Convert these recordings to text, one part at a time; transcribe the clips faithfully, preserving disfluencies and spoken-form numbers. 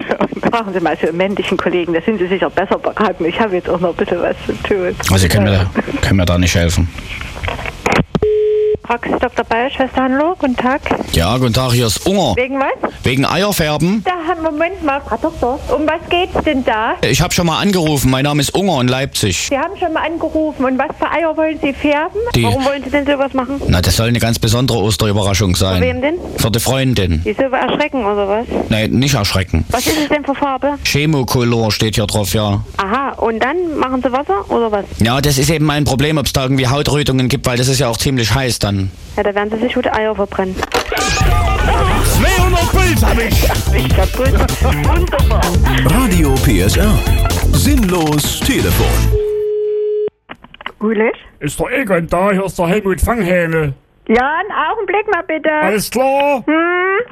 Fragen Sie mal so einen männlichen Kollegen, da sind Sie sicher besser beraten. Ich habe jetzt auch noch ein bisschen was zu tun. Also Sie können mir da, können mir da nicht helfen. Praxis Doktor Bayer, Schwester Hanlo, guten Tag. Ja, guten Tag, hier ist Unger. Wegen was? Wegen Eierfärben. Da, Moment mal, Frau Doktor, um was geht's denn da? Ich habe schon mal angerufen, mein Name ist Unger in Leipzig. Sie haben schon mal angerufen. Und was für Eier wollen Sie färben? Die, Warum wollen Sie denn sowas machen? Na, das soll eine ganz besondere Osterüberraschung sein. Für wem denn? Für die Freundin. Die soll erschrecken oder was? Nein, nicht erschrecken. Was ist es denn für Farbe? Chemocolor steht hier drauf, ja. Aha, und dann machen Sie Wasser oder was? Ja, das ist eben mein Problem, ob es da irgendwie Hautrötungen gibt, weil das ist ja auch ziemlich heiß dann. Ja, da werden Sie sich gute Eier verbrennen. zweihundert Puls hab ich! Ich kaputt. Wunderbar. Radio P S R. Sinnlos Telefon. Ulisch? Ist der Egon da? Hier ist der Helmut Fanghähnel. Ja, einen Augenblick mal bitte. Alles klar? Hm?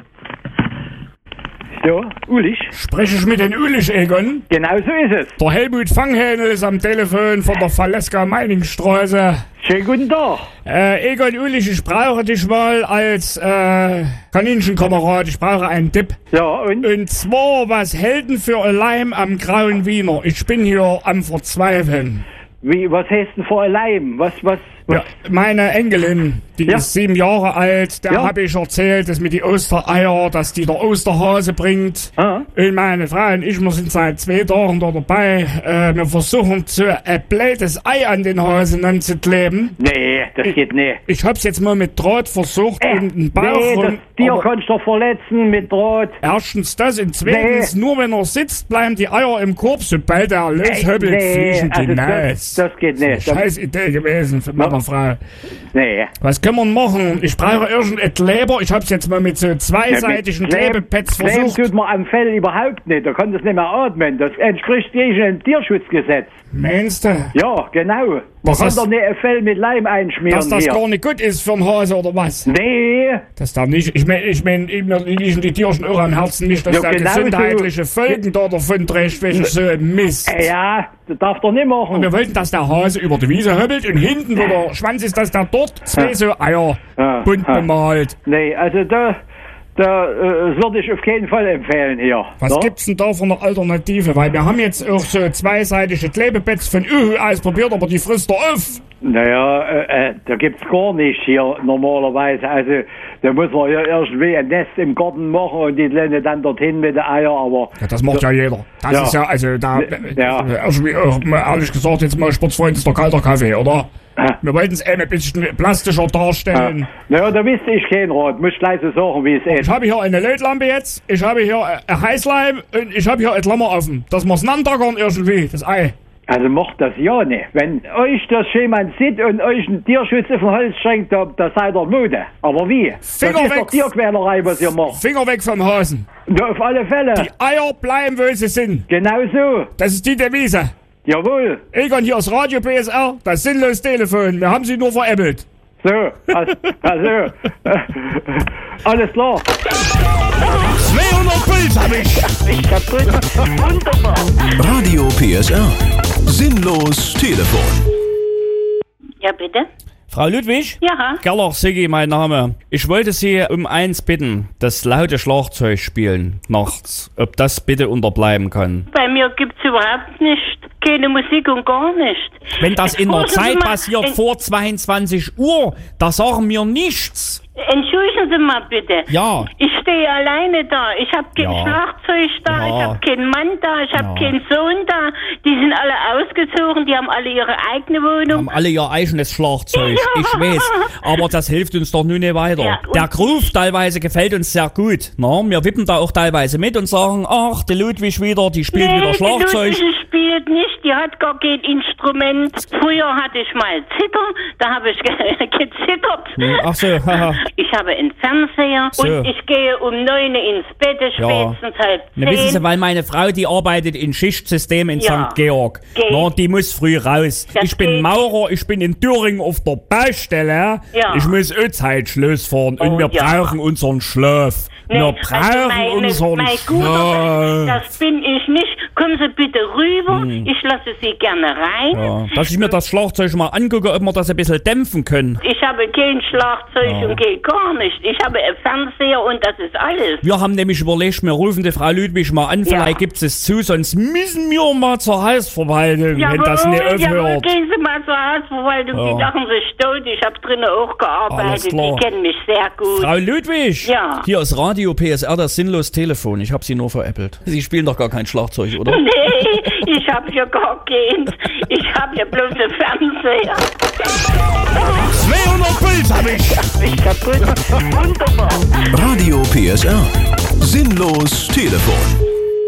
Ja, Ulich. Spreche ich mit den Ulich, Egon? Genau so ist es. Der Helmut Fanghähnel ist am Telefon von der Valeska Meiningstraße. Schönen guten Tag. Äh, Egon Ulich, ich brauche dich mal als äh, Kaninchenkamerad. Ich brauche einen Tipp. Ja, und? Und zwar, was hält denn für ein Leim am Grauen Wiener? Ich bin hier am Verzweifeln. Wie, was heißt denn für ein Leim? Was, was, was? Ja, meine Enkelin, die Ja. ist sieben Jahre alt, der Ja. habe ich erzählt, dass mit die Ostereier, dass die der Osterhase bringt. Ah. Und meine Frau und ich, wir sind seit zwei Tagen da dabei. Äh, wir versuchen so ein blödes Ei an den Hasen anzukleben. Nee, das geht nicht. Ich hab's jetzt mal mit Draht versucht Äh, in den Bauch. nee, das rum, Tier aber kannst du doch verletzen mit Draht. erstens das und zweitens, Nee. nur wenn er sitzt, bleiben die Eier im Korb. Sobald er Ey, loshöppelt, nee, fliegen die also das, Nase. das geht nicht. Scheiß Idee gewesen für meine Frau. Nee. Was können wir machen? Ich brauche irgendein Kleber. Ich hab's jetzt mal mit so zweiseitigen Ja, mit Klebepads Kleben versucht. tut man am Fell überhaupt nicht. Da kann das nicht mehr atmen. Das entspricht dem Tierschutzgesetz. Meinst du, Ja, genau. Man Das kann ist- doch nicht ein Fell mit Leim einschmieren dass das hier. gar nicht gut ist für einen Hase oder was? Nee. Das da nicht. Ich mein, ich mein, mir liegen die Tierchen auch am Herzen nicht, dass Ja, da genau so. gesundheitliche Folgen da davon trägt, wegen so ein Mist. Ja, das darf doch nicht machen. Wir wollten, dass der Hase über die Wiese hoppelt und hinten, wo der Schwanz ist, dass der dort zwei so Eier Ja. bunt Ja. bemalt. Nee, also da, da äh, würde ich auf keinen Fall empfehlen hier. Was Ja? gibt's denn da für eine Alternative? Weil wir haben jetzt auch so zweiseitige Klebepads von Uhu ausprobiert, aber die frisst er auf. Naja, äh, äh, da gibt's gar nicht hier normalerweise. Also da muss man ja irgendwie ein Nest im Garten machen und die lehnen dann dorthin mit den Eier, aber... Ja, das macht ja jeder. Das Ja. ist ja, also da, Ja. äh, irgendwie, äh, mal ehrlich gesagt, jetzt mal Sportsfreund ist der kalter Kaffee, oder? Ja. Wir wollten es eben ein bisschen plastischer darstellen. Äh, naja, da wüsste ich keinen Rat. Muss gleich so sagen, wie es Ich ist. habe hier eine Lötlampe jetzt, ich habe hier äh, ein Heißleim und ich habe hier ein Klammer offen. Das muss nandackern irgendwie, das Ei. Also macht das ja nicht. Wenn euch das jemand sieht und euch einen Tierschutz auf den Hals schenkt, da, da seid ihr Mode. Aber wie? Finger das ist weg. doch Tierquälerei, was ihr macht. Finger weg vom Hasen. Ja, auf alle Fälle. Die Eier bleiben, wo sie sind. Genau so. Das ist die Devise. Jawohl. Egon, hier ist Radio P S R, das sinnlos Telefon. Wir haben sie nur veräppelt. So, also, also alles klar. zweihundert Puls hab ich. Ich kaputt. Wunderbar. Radio P S R. Sinnlos Telefon. Ja, bitte? Frau Ludwig? Ja. Gerlach Siggi, mein Name. Ich wollte Sie um eins bitten, das laute Schlagzeug spielen nachts. Ob das bitte unterbleiben kann. Bei mir gibt's überhaupt nicht. Keine Musik und gar nicht. Wenn das in der Warten Sie Zeit mal, passiert en- vor zweiundzwanzig Uhr, da sagen wir nichts. Entschuldigen Sie mal bitte. Ja. Ich stehe alleine da. Ich habe kein Ja. Schlagzeug da. Ja. Ich habe keinen Mann da. Ich habe Ja. keinen Sohn da. Die sind alle ausgezogen. Die haben alle ihre eigene Wohnung. Haben alle ihr eigenes Schlagzeug, Ja. ich weiß. Aber das hilft uns doch nun nicht weiter. Ja, und- Der Groove teilweise gefällt uns sehr gut. Na, wir wippen da auch teilweise mit und sagen, ach, die Ludwig wieder, die spielt wieder die Schlagzeug. Ludwig spielt nicht. Die hat gar kein Instrument. Früher hatte ich mal Zither. Da habe ich ge gezittert. Ach so, haha. Ich habe einen Fernseher So. und ich gehe um neun ins Bett, spätestens halb zehn. Na, wissen Sie, weil meine Frau, die arbeitet in Schichtsystem in Ja. Sankt Georg. Geht. Na, die muss früh raus. Das ich bin geht. Maurer, ich bin in Thüringen auf der Baustelle. Ja. Ich muss auch Zeit Schluss fahren und Oh, wir ja. brauchen unseren Schlaf. Wir also brauchen meine, unseren... mein Guter, das bin ich nicht. Kommen Sie bitte rüber. Hm. Ich lasse Sie gerne rein. Ja, dass ich mir das Schlagzeug mal angucke, ob wir das ein bisschen dämpfen können. Ich habe kein Schlagzeug Ja. und geht gar nicht. Ich habe einen Fernseher und das ist alles. Wir haben nämlich überlegt, wir rufen die Frau Ludwig mal an, Ja. vielleicht gibt es zu, sonst müssen wir mal zur Hausverwaltung, wenn das nicht jawohl, aufhört. gehen Sie mal zur Hausverwaltung. Ja. Die lachen sich tot. Ich habe drinnen auch Alles gearbeitet. klar. Die kennen mich sehr gut. Frau Ludwig, Ja. hier ist Radio P S R, das sinnlos Telefon. Ich habe Sie nur veräppelt. Sie spielen doch gar kein Schlagzeug, oder? Nee, ich habe ja gar keins. Ich habe ja bloß einen Fernseher. zweihundert Puls habe ich. Ich kaputt. Wunderbar. Radio P S R. Sinnlos Telefon.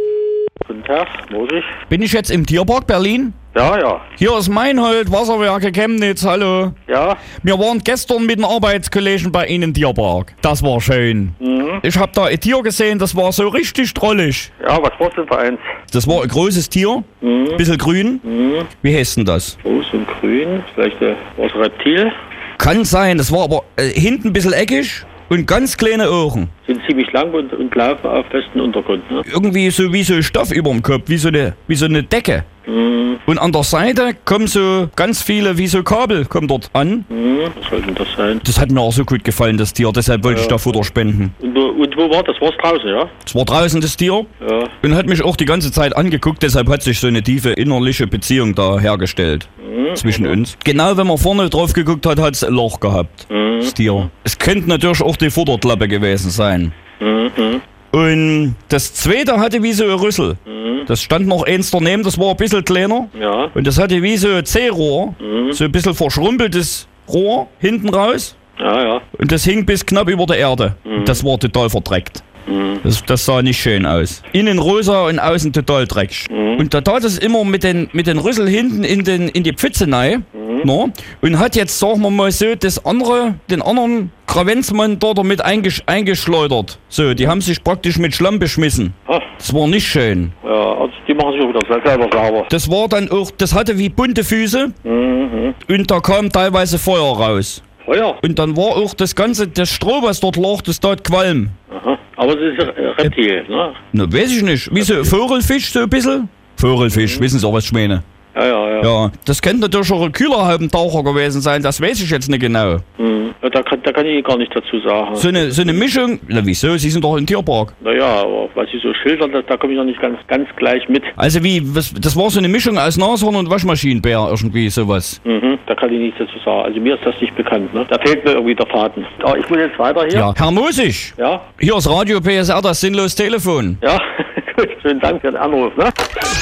Guten Tag, Mosig. Bin ich jetzt im Tierpark Berlin? Ja, ja, Hier ist Meinhold, Wasserwerke Chemnitz, hallo. ja. Wir waren gestern mit den Arbeitskollegen bei Ihnen im Tierpark. Das war schön. Mhm. Ich habe da ein Tier gesehen, das war so richtig drollig. Ja, was war's denn für eins? Das war ein großes Tier, Mhm. bisschen grün. Mhm. Wie heißt denn das? Groß und grün. Vielleicht äh, was Reptil. Kann sein, das war aber äh, hinten ein bisschen eckig und ganz kleine Augen. Sind ziemlich lang und, und laufen auf festem Untergrund. Ne? Irgendwie so wie so Stoff über dem Kopf, wie so eine, wie so eine Decke. Mhm. Und an der Seite kommen so ganz viele, wie so Kabel, kommen dort an. Mhm. Was soll denn das sein? Das hat mir auch so gut gefallen, das Tier, deshalb wollte ich da Futter spenden. Und, wo- und wo war das? War's draußen, ja? Es war draußen das Tier Ja. und hat mich auch die ganze Zeit angeguckt, deshalb hat sich so eine tiefe innerliche Beziehung da hergestellt Mhm. zwischen uns. Genau, wenn man vorne drauf geguckt hat, hat es ein Loch gehabt, Mhm. das Tier. Es könnte natürlich auch die Futterklappe gewesen sein. Mhm. Mhm. Und das zweite hatte wie so ein Rüssel. Mhm. Das stand noch eins daneben, das war ein bisschen kleiner. Ja. Und das hatte wie so ein C-Rohr, Mhm. so ein bisschen verschrumpeltes Rohr hinten raus. Ja, ja. Und das hing bis knapp über der Erde. Mhm. Das war total verdreckt. Mhm. Das, das sah nicht schön aus. Innen rosa und außen total dreckig. Mhm. Und da tat es immer mit den, mit den Rüssel hinten in, den, in die Pfütze rein. Mhm. No? Und hat jetzt, sagen wir mal so, das andere, den anderen Kravenzmann dort damit eingesch eingeschleudert. So, die haben sich praktisch mit Schlamm beschmissen. Ah, Das war nicht schön. ja, also die machen sich auch wieder selber sauber. Das war dann auch, das hatte wie bunte Füße Mhm. und da kam teilweise Feuer raus. Feuer. Und dann war auch das ganze, das Stroh, was dort lag, das tat Qualm. Aha. Aber es ist ja äh, Reptil, ne? Na, weiß ich nicht. Wie so Vogelfisch, so ein bisschen? Vogelfisch, wissen Sie auch, was ich meine? Ja, ja, ja. Ja, das könnte natürlich auch ein Kühlerhaubentaucher gewesen sein, das weiß ich jetzt nicht genau. Mhm. Ja, da, kann, da kann ich gar nicht dazu sagen. So eine, so eine Mischung, na wieso, Sie sind doch im Tierpark. Naja, aber was Sie so schildern, da, da komme ich noch nicht ganz, ganz gleich mit. Also wie, was, das war so eine Mischung aus Nashorn und Waschmaschinenbär, irgendwie sowas. Mhm. Da kann ich nichts dazu sagen. Also mir ist das nicht bekannt, ne? Da fehlt mir irgendwie der Faden. Aber ich muss jetzt weiter hier. Ja, Herr Mosig, Ja? hier ist Radio P S R, das sinnlos Telefon. Ja? Gut, schönen Dank für den Anruf, ne?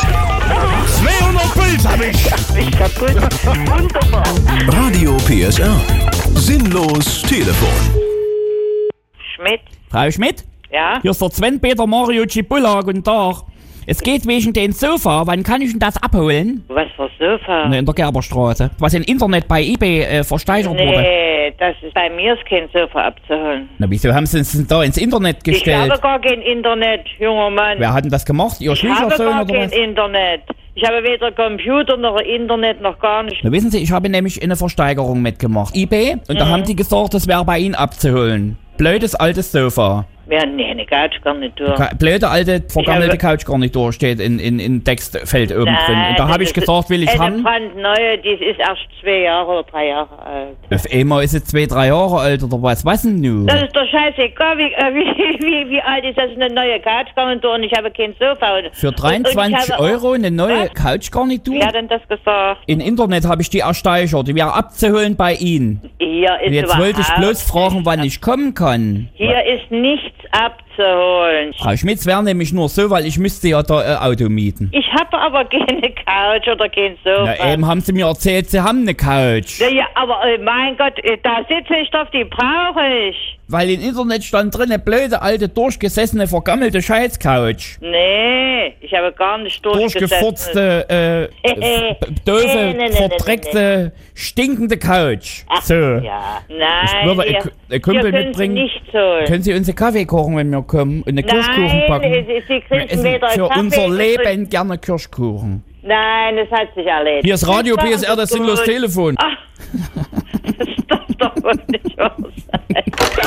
zweihundert Puls habe ich. Ich kaputt. Wunderbar. Radio P S R. Sinnlos Telefon. Schmidt. Frau Schmidt, Ja? hier ist der Sven-Peter Mario Cipulla, guten Tag. Es geht wegen den Sofa, wann kann ich denn das abholen? Was für Sofa? Ne, in der Gerberstraße. Was im Internet bei eBay äh, versteigert wurde. Nee, das ist bei mir ist kein Sofa abzuholen. Na, wieso haben Sie es denn da ins Internet Ich gestellt? habe gar kein Internet, junger Mann. Wer hat denn das gemacht? Ihr ich habe Schwiegersohn gar oder kein was? Internet. Ich habe weder Computer noch Internet noch gar nichts. Na, wissen Sie, ich habe nämlich eine Versteigerung mitgemacht. eBay. Und da haben die gesagt, das wäre bei Ihnen abzuholen. Blödes altes Sofa. Ja, nee, eine Couch gar nicht durch. Ka- Blöde alte, vergammelte Ich habe- Couch gar nicht durch, steht in, in, in Textfeld oben drin. Und da das habe ich ist gesagt, will ich eine haben. brandneue, die ist erst zwei Jahre oder drei Jahre alt. Auf einmal ist sie zwei, drei Jahre alt oder was? Was denn nun? Das ist doch scheißegal, wie, äh, wie, wie, wie alt ist das? Eine neue Couch gar nicht durch und ich habe kein Sofa. Und, Für und ich dreiundzwanzig habe- Euro eine neue Was? Couchgarnitur? Wer hat denn das gesagt? Im Internet habe ich die ersteigert. Die wäre abzuholen bei Ihnen. Hier ist Und jetzt wollte ich überhaupt- bloß fragen, wann ich kommen kann. Hier ist nichts abzuholen. Frau Schmitz wäre nämlich nur so, weil ich müsste ja da ein Auto mieten. Ich habe aber keine Couch oder kein Sofa. Na eben haben Sie mir erzählt, Sie haben eine Couch. Ja, ja, aber äh, mein Gott, äh, da sitze ich doch, die brauche ich. Weil im Internet stand drin, eine blöde, alte, durchgesessene, vergammelte Scheißcouch. Nee, ich habe gar nicht durchgesetzt. Durchgefurzte, äh, f- doofe, Nee, nee, nee, nee, verdreckte, stinkende Couch. Ach, So. ja, nein, würde hier, ein- ein Kumpel hier können mitbringen. Sie nichts holen. Können Sie uns einen Kaffee kochen, wenn wir kommen? Und einen Kirschkuchen Nein, backen? Sie, Sie Wir kriegen essen weder für Kaffee unser noch- Leben gerne Kirschkuchen. Nein, das hat sich erledigt. Hier ist Radio Das P S R, das ist sinnlos gut. Telefon. Ach, das ist doch doch wohl nicht wahr sein.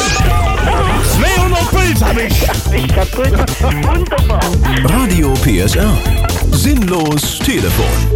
zweihundert Puls hab ich. Ich kaputt. Wunderbar. Radio P S R. Sinnlos Telefon.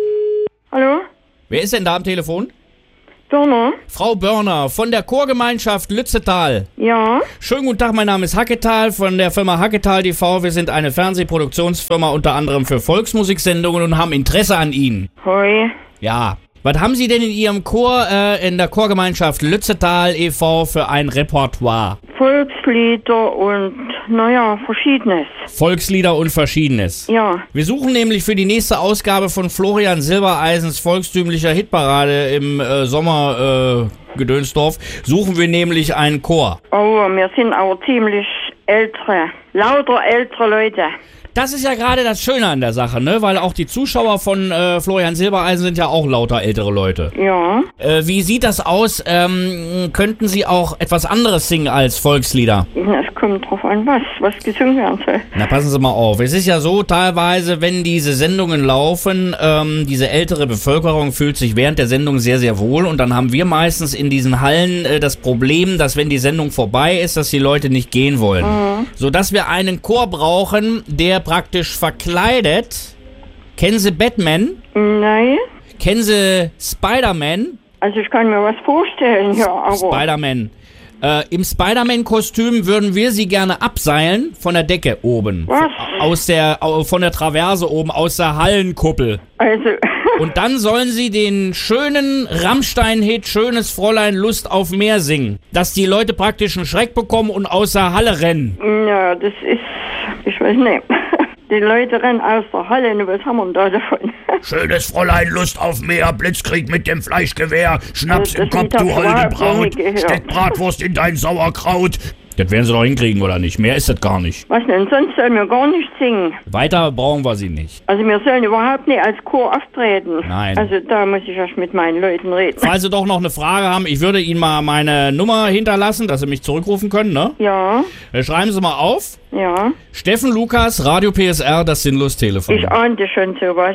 Hallo? Wer ist denn da am Telefon? Birner? Frau Börner von der Chorgemeinschaft Lützetal. Ja? Schönen guten Tag, mein Name ist Hacketal von der Firma Hacketal T V. Wir sind eine Fernsehproduktionsfirma unter anderem für Volksmusiksendungen und haben Interesse an Ihnen. Hoi. Ja. Was haben Sie denn in Ihrem Chor, äh, in der Chorgemeinschaft Lützetal e V für ein Repertoire? Volkslieder und, naja, Verschiedenes. Volkslieder und Verschiedenes. Ja. Wir suchen nämlich für die nächste Ausgabe von Florian Silbereisens volkstümlicher Hitparade im äh, Sommer äh, Gedönsdorf, suchen wir nämlich einen Chor. Oh, wir sind aber ziemlich ältere, lauter ältere Leute. Das ist ja gerade das Schöne an der Sache, ne? Weil auch die Zuschauer von äh, Florian Silbereisen sind ja auch lauter ältere Leute. Ja. Äh, wie sieht das aus? Ähm, könnten Sie auch etwas anderes singen als Volkslieder? Es kommt drauf an, was, was gesungen werden soll. Na, passen Sie mal auf. Es ist ja so, teilweise, wenn diese Sendungen laufen, ähm, diese ältere Bevölkerung fühlt sich während der Sendung sehr, sehr wohl. Und dann haben wir meistens in diesen Hallen äh, das Problem, dass wenn die Sendung vorbei ist, dass die Leute nicht gehen wollen. Mhm. Sodass wir einen Chor brauchen, der praktisch verkleidet. Kennen Sie Batman? Nein. Kennen Sie Spider-Man? Also ich kann mir was vorstellen, ja, aber... Spider-Man. Äh, Im Spider-Man-Kostüm würden wir Sie gerne abseilen von der Decke oben. Was? Aus der, von der Traverse oben, aus der Hallenkuppel. Also... Und dann sollen Sie den schönen Rammstein-Hit Schönes Fräulein Lust auf Meer singen. Dass die Leute praktisch einen Schreck bekommen und aus der Halle rennen. Ja, das ist... Ich weiß nicht. Die Leute rennen aus der Halle, und was haben wir denn da davon? Schönes Fräulein, Lust auf Meer, Blitzkrieg mit dem Fleischgewehr, Schnaps Also, im Kopf, das du Lied holde hab ich Braut, noch nie gehört. steck Bratwurst in dein Sauerkraut. Das werden Sie doch hinkriegen, oder nicht? Mehr ist das gar nicht. Was denn? Sonst sollen wir gar nicht singen. Weiter brauchen wir Sie nicht. Also wir sollen überhaupt nicht als Chor auftreten. Nein. Also da muss ich erst mit meinen Leuten reden. Falls Sie doch noch eine Frage haben, ich würde Ihnen mal meine Nummer hinterlassen, dass Sie mich zurückrufen können, ne? Ja, Äh, Schreiben Sie mal auf. ja. Steffen Lukas, Radio P S R, das Sinnlos-Telefon. Ich ahnte schon sowas.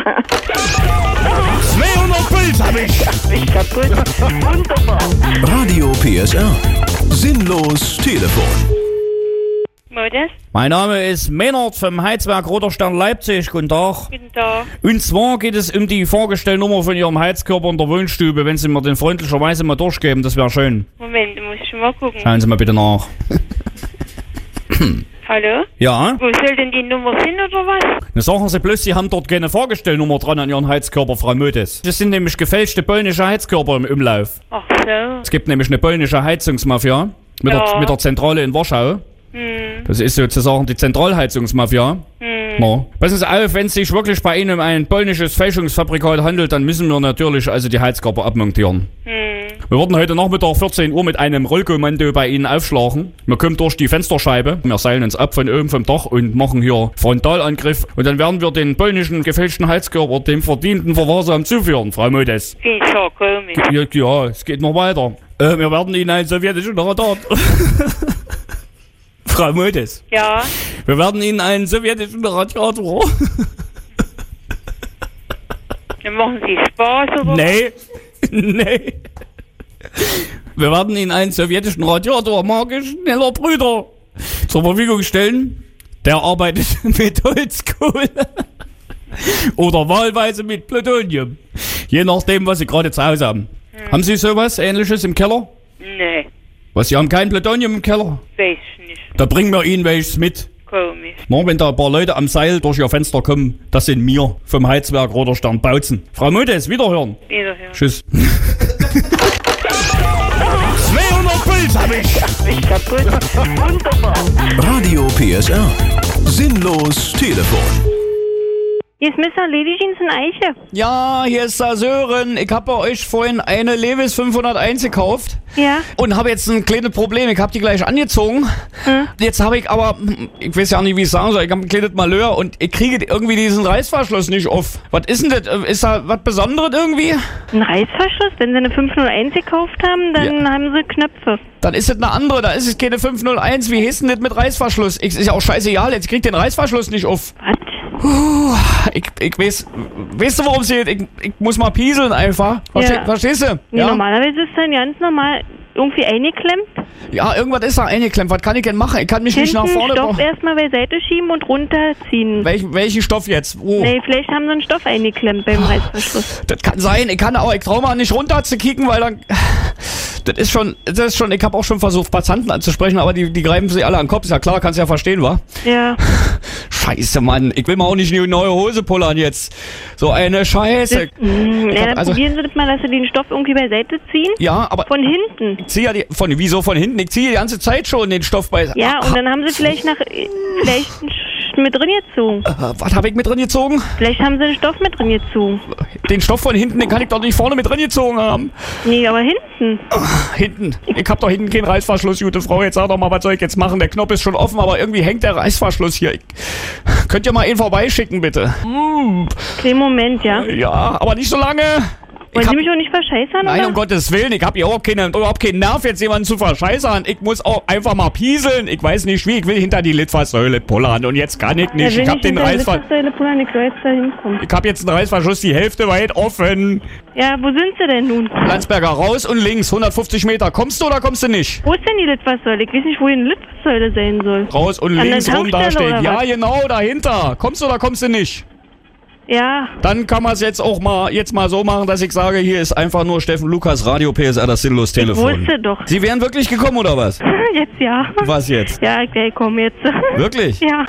zweihundert Puls hab ich. Ich kaputt. Wunderbar. Radio P S R. Sinnlos Telefon. Modest, Mein Name ist Mehnert vom Heizwerk Roter Stern Leipzig. Guten Tag. guten Tag. Und zwar geht es um die Vorgestellnummer von Ihrem Heizkörper in der Wohnstube. Wenn Sie mir den freundlicherweise mal durchgeben, das wäre schön. Moment, da muss ich schon mal gucken. Schauen Sie mal bitte nach. Hallo? Ja? Wo soll denn die Nummer sein, oder was? Na, sagen Sie bloß, Sie haben dort keine Vorgestellnummer dran an Ihren Heizkörper, Frau Mödes. Das sind nämlich gefälschte polnische Heizkörper im Umlauf. Ach so. Es gibt nämlich eine polnische Heizungsmafia mit, Ja. der, mit der Zentrale in Warschau. Hm, Das ist sozusagen die Zentralheizungsmafia. hm. No. Passen Sie auf, wenn es sich wirklich bei Ihnen um ein polnisches Fälschungsfabrikat handelt, dann müssen wir natürlich also die Heizkörper abmontieren. Hm. Wir werden heute Nachmittag vierzehn Uhr mit einem Rollkommando bei Ihnen aufschlagen. Wir kommen durch die Fensterscheibe, wir seilen uns ab von oben vom Dach und machen hier Frontalangriff. Und dann werden wir den polnischen gefälschten Heizkörper dem verdienten Verwahrsam zuführen, Frau Modes. Finde ich so komisch. Ja, ja, es geht noch weiter. Äh, wir werden Ihnen einen sowjetischen Radar... Frau Modes, Ja, wir werden Ihnen einen sowjetischen Radiator... dann machen Sie Spaß, oder? Nee, nee. Wir werden Ihnen einen sowjetischen Radiator, Marke schneller Brüder, zur Verfügung stellen. Der arbeitet mit Holzkohle oder wahlweise mit Plutonium. Je nachdem, was Sie gerade zu Hause haben. Hm. Haben Sie sowas Ähnliches im Keller? Nee, Was, Sie haben kein Plutonium im Keller? weiß ich nicht. Da bringen wir Ihnen welches mit. Komisch. Na, wenn da ein paar Leute am Seil durch Ihr Fenster kommen, das sind wir vom Heizwerk Roter Stern Bautzen. Frau Modes, wiederhören. Wiederhören. Tschüss. zweihundert Puls hab ich. Ich kaputt. Wunderbar. Radio P S R. Sinnlos Telefon. Hier ist Mister Ledigens in Eiche. Ja, hier ist der Sören. Ich habe bei euch vorhin eine Levis fünfhunderteins gekauft. Ja. Und habe jetzt ein kleines Problem. Ich habe die gleich angezogen. Hm. Jetzt habe ich aber, ich weiß ja nicht, wie ich sagen soll, ich habe ein kleines Malheur und ich kriege irgendwie diesen Reißverschluss nicht auf. Was ist denn das? Ist da was Besonderes irgendwie? Ein Reißverschluss? Wenn Sie eine fünfhunderteins gekauft haben, dann Ja. haben Sie Knöpfe. Dann ist das eine andere, da ist es keine fünfhunderteins. Wie hieß denn das mit Reißverschluss? Ich, ist ja auch scheißegal, jetzt krieg ich den Reißverschluss nicht auf. Was? Uh, ich, ich weiß, weißt du, worum es geht? Ich, ich muss mal pieseln einfach. Verste, Ja. Verstehst du? Nee, normalerweise ist dann ganz normal irgendwie eingeklemmt. Ja, irgendwas ist da eingeklemmt. Was kann ich denn machen? Ich kann mich nicht nach Hinten vorne... Stoff erstmal beiseite schieben und runterziehen. Welchen, welchen Stoff jetzt? Oh. Nee, vielleicht haben sie einen Stoff eingeklemmt beim Reißverschluss. Das kann sein. Ich kann aber, ich trau mal nicht runter zu kicken, weil dann... Das ist schon, das ist schon, ich habe auch schon versucht, Passanten anzusprechen, aber die, die greifen sich alle an den Kopf. Ist ja klar, kannst ja verstehen, wa? Ja. Scheiße, Mann. Ich will mal auch nicht eine neue Hose pullern jetzt. So eine Scheiße. Das, mh, Ich ja, hab dann also- probieren Sie das mal, dass Sie den Stoff irgendwie beiseite ziehen. Ja, aber... Von hinten. Ich zieh ja die, von, wieso von hinten? Ich ziehe die ganze Zeit schon den Stoff bei... Ja, und dann haben Sie vielleicht nach, vielleicht einen Sch- mit drin gezogen. Äh, was habe ich mit drin gezogen? Vielleicht haben Sie den Stoff mit drin gezogen. Den Stoff von hinten, den kann ich doch nicht vorne mit drin gezogen haben. Nee, aber hinten. Ach, hinten. Ich hab doch hinten keinen Reißverschluss, gute Frau. Jetzt sag doch mal, was soll ich jetzt machen? Der Knopf ist schon offen, aber irgendwie hängt der Reißverschluss hier. Ich, könnt ihr mal ihn vorbeischicken, bitte? Mm. Okay, Moment, ja. Ja, aber nicht so lange. Wollen Ich Sie hab- mich auch nicht verscheißern, Nein, oder? um Gottes Willen, ich hab hier überhaupt, keine, überhaupt keinen Nerv, jetzt jemanden zu verscheißern. Ich muss auch einfach mal pieseln. Ich weiß nicht wie, ich will hinter die Litfaßsäule pullern und jetzt kann ich Er nicht. will Ich hab nicht den hinter der Reißverschluss. Litfaßsäule pullern, ich soll jetzt da hinkommen. Ich hab jetzt einen Reißverschluss die Hälfte weit offen. Ja, wo sind Sie denn nun? Landsberger raus und links, hundertfünfzig Meter. Kommst du oder kommst du nicht? Wo ist denn die Litfaßsäule? Ich weiß nicht, wo die Litfaßsäule sein soll. Raus und An der links rum da Tankstelle steht. oder Ja, was? genau, dahinter. Kommst du oder kommst du nicht? Ja. Dann kann man es jetzt auch mal jetzt mal so machen, dass ich sage, hier ist einfach nur Steffen Lukas, Radio P S R, das sinnlos Telefon. wusste doch. Sie wären wirklich gekommen oder was? Jetzt ja. Was jetzt? Ja, okay, komm jetzt. Wirklich? Ja.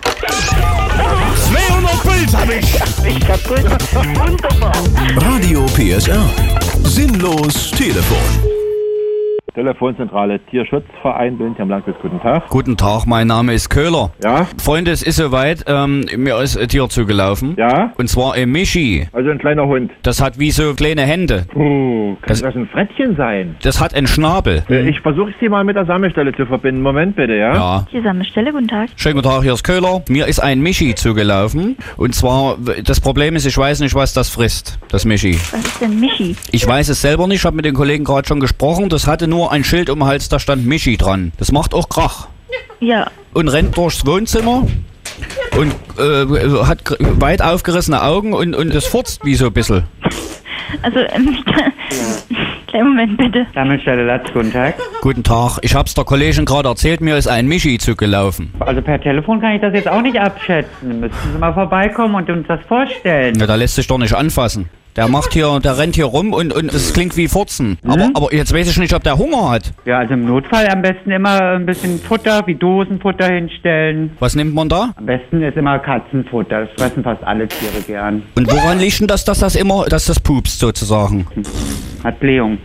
zweihundert Bild hab ich. Ich kaputt. Wunderbar. Radio P S R. Sinnlos Telefon. Telefonzentrale Tierschutzverein Büllench am Landwirt, guten Tag. Guten Tag, mein Name ist Köhler. Ja? Freunde, es ist soweit, ähm, mir ist ein Tier zugelaufen. Ja? Und zwar ein Michi. Also ein kleiner Hund. Das hat wie so kleine Hände. Puh, kann Das- das, ein Frettchen sein? Das hat einen Schnabel. Äh, Ich versuche Sie mal mit der Sammelstelle zu verbinden. Moment bitte, ja? Ja. Die Sammelstelle, guten Tag. Schönen guten Tag, hier ist Köhler. Mir ist ein Michi zugelaufen. Und zwar, das Problem ist, ich weiß nicht, was das frisst, das Michi. Was ist denn Michi? Ich weiß es selber nicht, ich habe mit den Kollegen gerade schon gesprochen. Das hatte nur ein Schild um den Hals, da stand Michi dran. Das macht auch Krach. Ja. Und rennt durchs Wohnzimmer und äh, hat gr- weit aufgerissene Augen und, und das furzt wie so ein bisschen. Also, ähm, kleinen Moment bitte. Sammelstelle Latz, guten Tag. Guten Tag, ich hab's der Kollegin gerade erzählt, mir ist ein Michi zugelaufen. Also per Telefon kann ich das jetzt auch nicht abschätzen. Müssten Sie mal vorbeikommen und uns das vorstellen. Ja, da lässt sich doch nicht anfassen. Der macht hier, der rennt hier rum und, und es klingt wie Furzen. Aber, aber jetzt weiß ich nicht, ob der Hunger hat. Ja, also im Notfall am besten immer ein bisschen Futter, wie Dosenfutter hinstellen. Was nimmt man da? Am besten ist immer Katzenfutter. Das fressen fast alle Tiere gern. Und woran liegt denn das, dass das immer, dass das pupst sozusagen? Hat Blähung.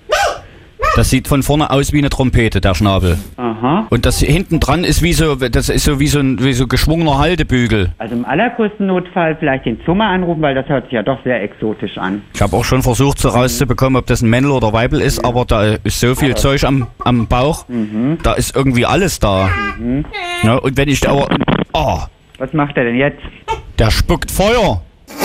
Das sieht von vorne aus wie eine Trompete, der Schnabel. Aha. Und das hinten dran ist wie so, das ist so wie so ein, wie so geschwungener Haltebügel. Also im allergrößten Notfall vielleicht den Zummer anrufen, weil das hört sich ja doch sehr exotisch an. Ich habe auch schon versucht, so rauszubekommen, ob das ein Männl oder Weibel ist, aber da ist so viel Zeug am, am Bauch. Mhm. Da ist irgendwie alles da. Mhm. Ja, und wenn ich aber... Oh, Was macht er denn jetzt? der spuckt Feuer.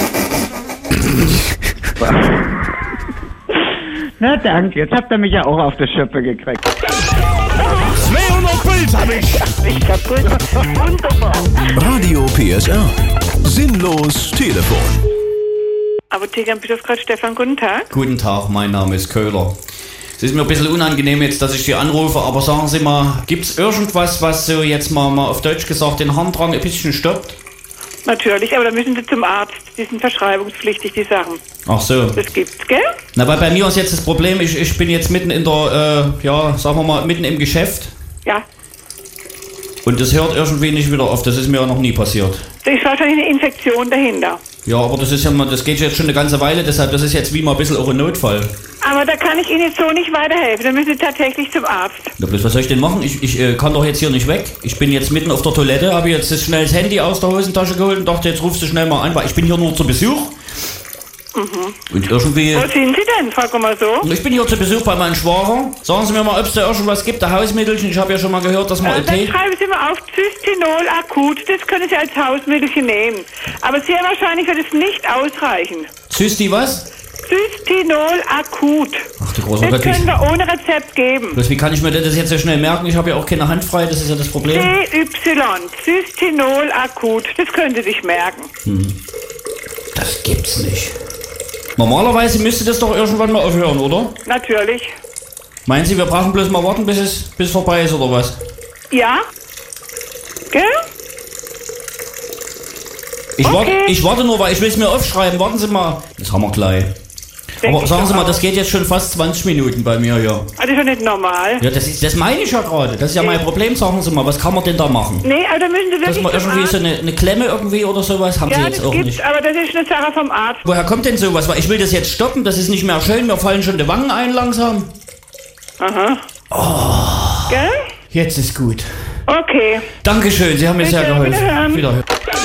Na danke, jetzt habt ihr mich ja auch auf die Schippe gekriegt. zweihundert Bild hab ich. Ich kaputt. Wunderbar. Radio P S R. Sinnlos Telefon. Apotheker am Bischofskreuz, Stefan, guten Tag. Guten Tag, mein Name ist Köhler. Es ist mir ein bisschen unangenehm jetzt, dass ich Sie anrufe, aber sagen Sie mal, gibt's irgendwas, was so jetzt mal, mal auf Deutsch gesagt den Harndrang ein bisschen stoppt? Natürlich, aber da müssen Sie zum Arzt. Die sind verschreibungspflichtig, die Sachen. Ach so. Das gibt's, gell? Na, weil bei mir ist jetzt das Problem, ich, ich bin jetzt mitten in der, äh, ja, sagen wir mal, mitten im Geschäft. Ja. Und das hört irgendwie nicht wieder auf, das ist mir ja noch nie passiert. Da ist wahrscheinlich eine Infektion dahinter. Ja, aber das ist ja mal, das geht jetzt schon eine ganze Weile, deshalb, das ist jetzt wie mal ein bisschen auch ein Notfall. Aber da kann ich Ihnen jetzt so nicht weiterhelfen. Da müssen Sie tatsächlich zum Arzt. Na bloß, was soll ich denn machen? Ich, ich äh, kann doch jetzt hier nicht weg. Ich bin jetzt mitten auf der Toilette, habe jetzt das schnell das Handy aus der Hosentasche geholt und dachte, jetzt rufst du schnell mal an, weil ich bin hier nur zu Besuch. Mhm. Und irgendwie... Wo sind Sie denn? Frag mal so. Ich bin hier zu Besuch bei meinem Schwager. Sagen Sie mir mal, ob es da irgendwas gibt, ein Hausmittelchen. Ich habe ja schon mal gehört, dass man Äh, einen dann Tee... schreiben Sie mal auf Cystinol akut. Das können Sie als Hausmittelchen nehmen. Aber sehr wahrscheinlich wird es nicht ausreichen. Zysti was? Cystinol akut. Ach, die große Das Göttlich. können wir ohne Rezept geben. Bloß wie kann ich mir denn das jetzt so schnell merken? Ich habe ja auch keine Hand frei, das ist ja das Problem. C Y, Cystinol akut. Das können Sie sich merken. Hm. Das gibt's nicht. Normalerweise müsste das doch irgendwann mal aufhören, oder? Natürlich. Meinen Sie, wir brauchen bloß mal warten, bis es bis vorbei ist, oder was? Ja? Gell? Ich, Okay. warte, ich warte nur, weil ich will es mir aufschreiben. Warten Sie mal. Das haben wir gleich. Denk Aber ich sagen doch Sie mal, auch. das geht jetzt schon fast zwanzig Minuten bei mir, ja. Also schon nicht normal. Ja, das, ist, das meine ich ja gerade. Das ist ja mein Problem. Sagen Sie mal, was kann man denn da machen? Nee, also da müssen Sie Dass wirklich man zum irgendwie Arzt. so eine, eine Klemme irgendwie oder sowas haben Ja, Sie jetzt das auch gibt's, nicht. aber das ist eine Sache vom Arzt. Woher kommt denn sowas? Weil ich will das jetzt stoppen, das ist nicht mehr schön, mir fallen schon die Wangen ein langsam. Aha. Oh, Gell? jetzt ist gut. Okay. Dankeschön, Sie haben mir Bitte, sehr geholfen. wiederhören. Wiederhören.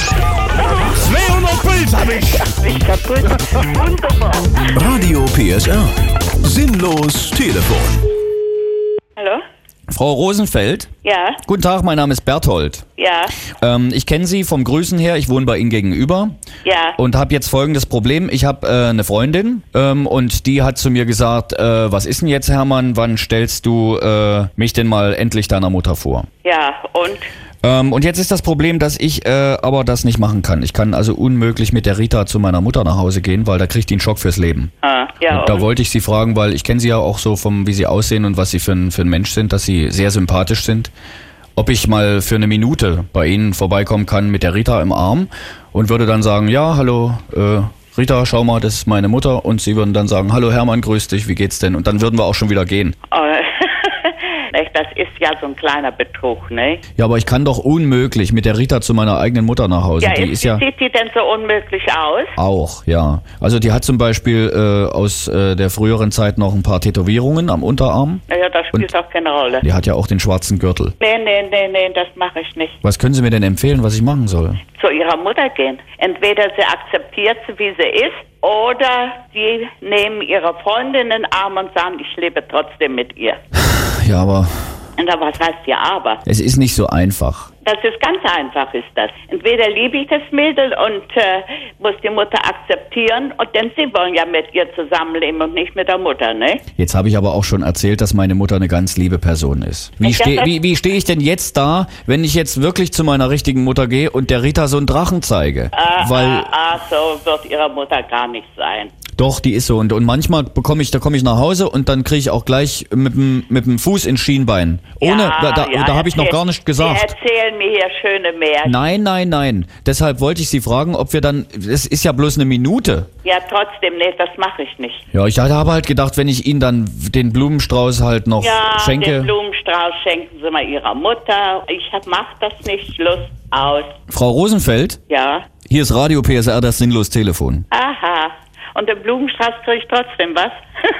zweihundert Puls hab ich. Ich kaputt. Wunderbar. Radio P S R. Sinnlos Telefon. Hallo? Frau Rosenfeld? Ja, Guten Tag, mein Name ist Berthold. ja, Ähm, ich kenne Sie vom Grüßen her, ich wohne bei Ihnen gegenüber. ja. Und habe jetzt folgendes Problem. Ich habe äh, eine Freundin ähm, und die hat zu mir gesagt, äh, was ist denn jetzt, Hermann, wann stellst du äh, mich denn mal endlich deiner Mutter vor? Ja, und? Ähm, und jetzt ist das Problem, dass ich äh, aber das nicht machen kann. Ich kann also unmöglich mit der Rita zu meiner Mutter nach Hause gehen, weil da kriegt die einen Schock fürs Leben. Ah, ja, Und da und? wollte ich Sie fragen, weil ich kenne Sie ja auch so vom, wie Sie aussehen und was Sie für ein, für ein Mensch sind, dass Sie sehr sympathisch sind. Ob ich mal für eine Minute bei Ihnen vorbeikommen kann mit der Rita im Arm und würde dann sagen, ja, hallo, äh, Rita, schau mal, das ist meine Mutter. Und Sie würden dann sagen, hallo Hermann, grüß dich, wie geht's denn? Und dann würden wir auch schon wieder gehen. Oh, das ist ja so ein kleiner Betrug, ne? Ja, aber ich kann doch unmöglich mit der Rita zu meiner eigenen Mutter nach Hause. Ja, Die ist, ist ja sieht die denn so unmöglich aus? auch, ja. Also die hat zum Beispiel äh, aus äh, der früheren Zeit noch ein paar Tätowierungen am Unterarm. Naja, das spielt doch keine Rolle. Die hat ja auch den schwarzen Gürtel. Nee, nee, nee, nee, das mache ich nicht. Was können Sie mir denn empfehlen, was ich machen soll? Zu ihrer Mutter gehen. Entweder sie akzeptiert sie, wie sie ist, oder sie nehmen ihre Freundin in den Arm und sagen, ich lebe trotzdem mit ihr. Ja, aber Und dann, was heißt ja aber? es ist nicht so einfach. Das ist ganz einfach, ist das. Entweder liebe ich das Mädel und äh, muss die Mutter akzeptieren, und denn sie wollen ja mit ihr zusammenleben und nicht mit der Mutter, ne? Jetzt habe ich aber auch schon erzählt, dass meine Mutter eine ganz liebe Person ist. Wie Ja, stehe das- wie, wie steh ich denn jetzt da, wenn ich jetzt wirklich zu meiner richtigen Mutter gehe und der Rita so einen Drachen zeige? Ah, Weil ah, ah, so wird ihre Mutter gar nicht sein. doch, die ist so. Und, und manchmal bekomme ich, da komme ich nach Hause und dann kriege ich auch gleich mit dem mit dem Fuß ins Schienbein. Ohne, Ja, da, da, ja, da habe ich noch erzähl- gar nicht Sie gesagt. erzählen mir hier schöne Märchen. Nein, nein, nein. Deshalb wollte ich Sie fragen, ob wir dann, es ist ja bloß eine Minute. Ja, trotzdem, nee, das mache ich nicht. Ja, ich habe halt gedacht, wenn ich Ihnen dann den Blumenstrauß halt noch Ja, schenke. den Blumenstrauß schenken Sie mal Ihrer Mutter. Ich hab, mach das nicht, Schluss, aus. Frau Rosenfeld, Ja, hier ist Radio P S R, das sinnlos Telefon. aha. Und den Blumenstrauß kriege ich trotzdem was?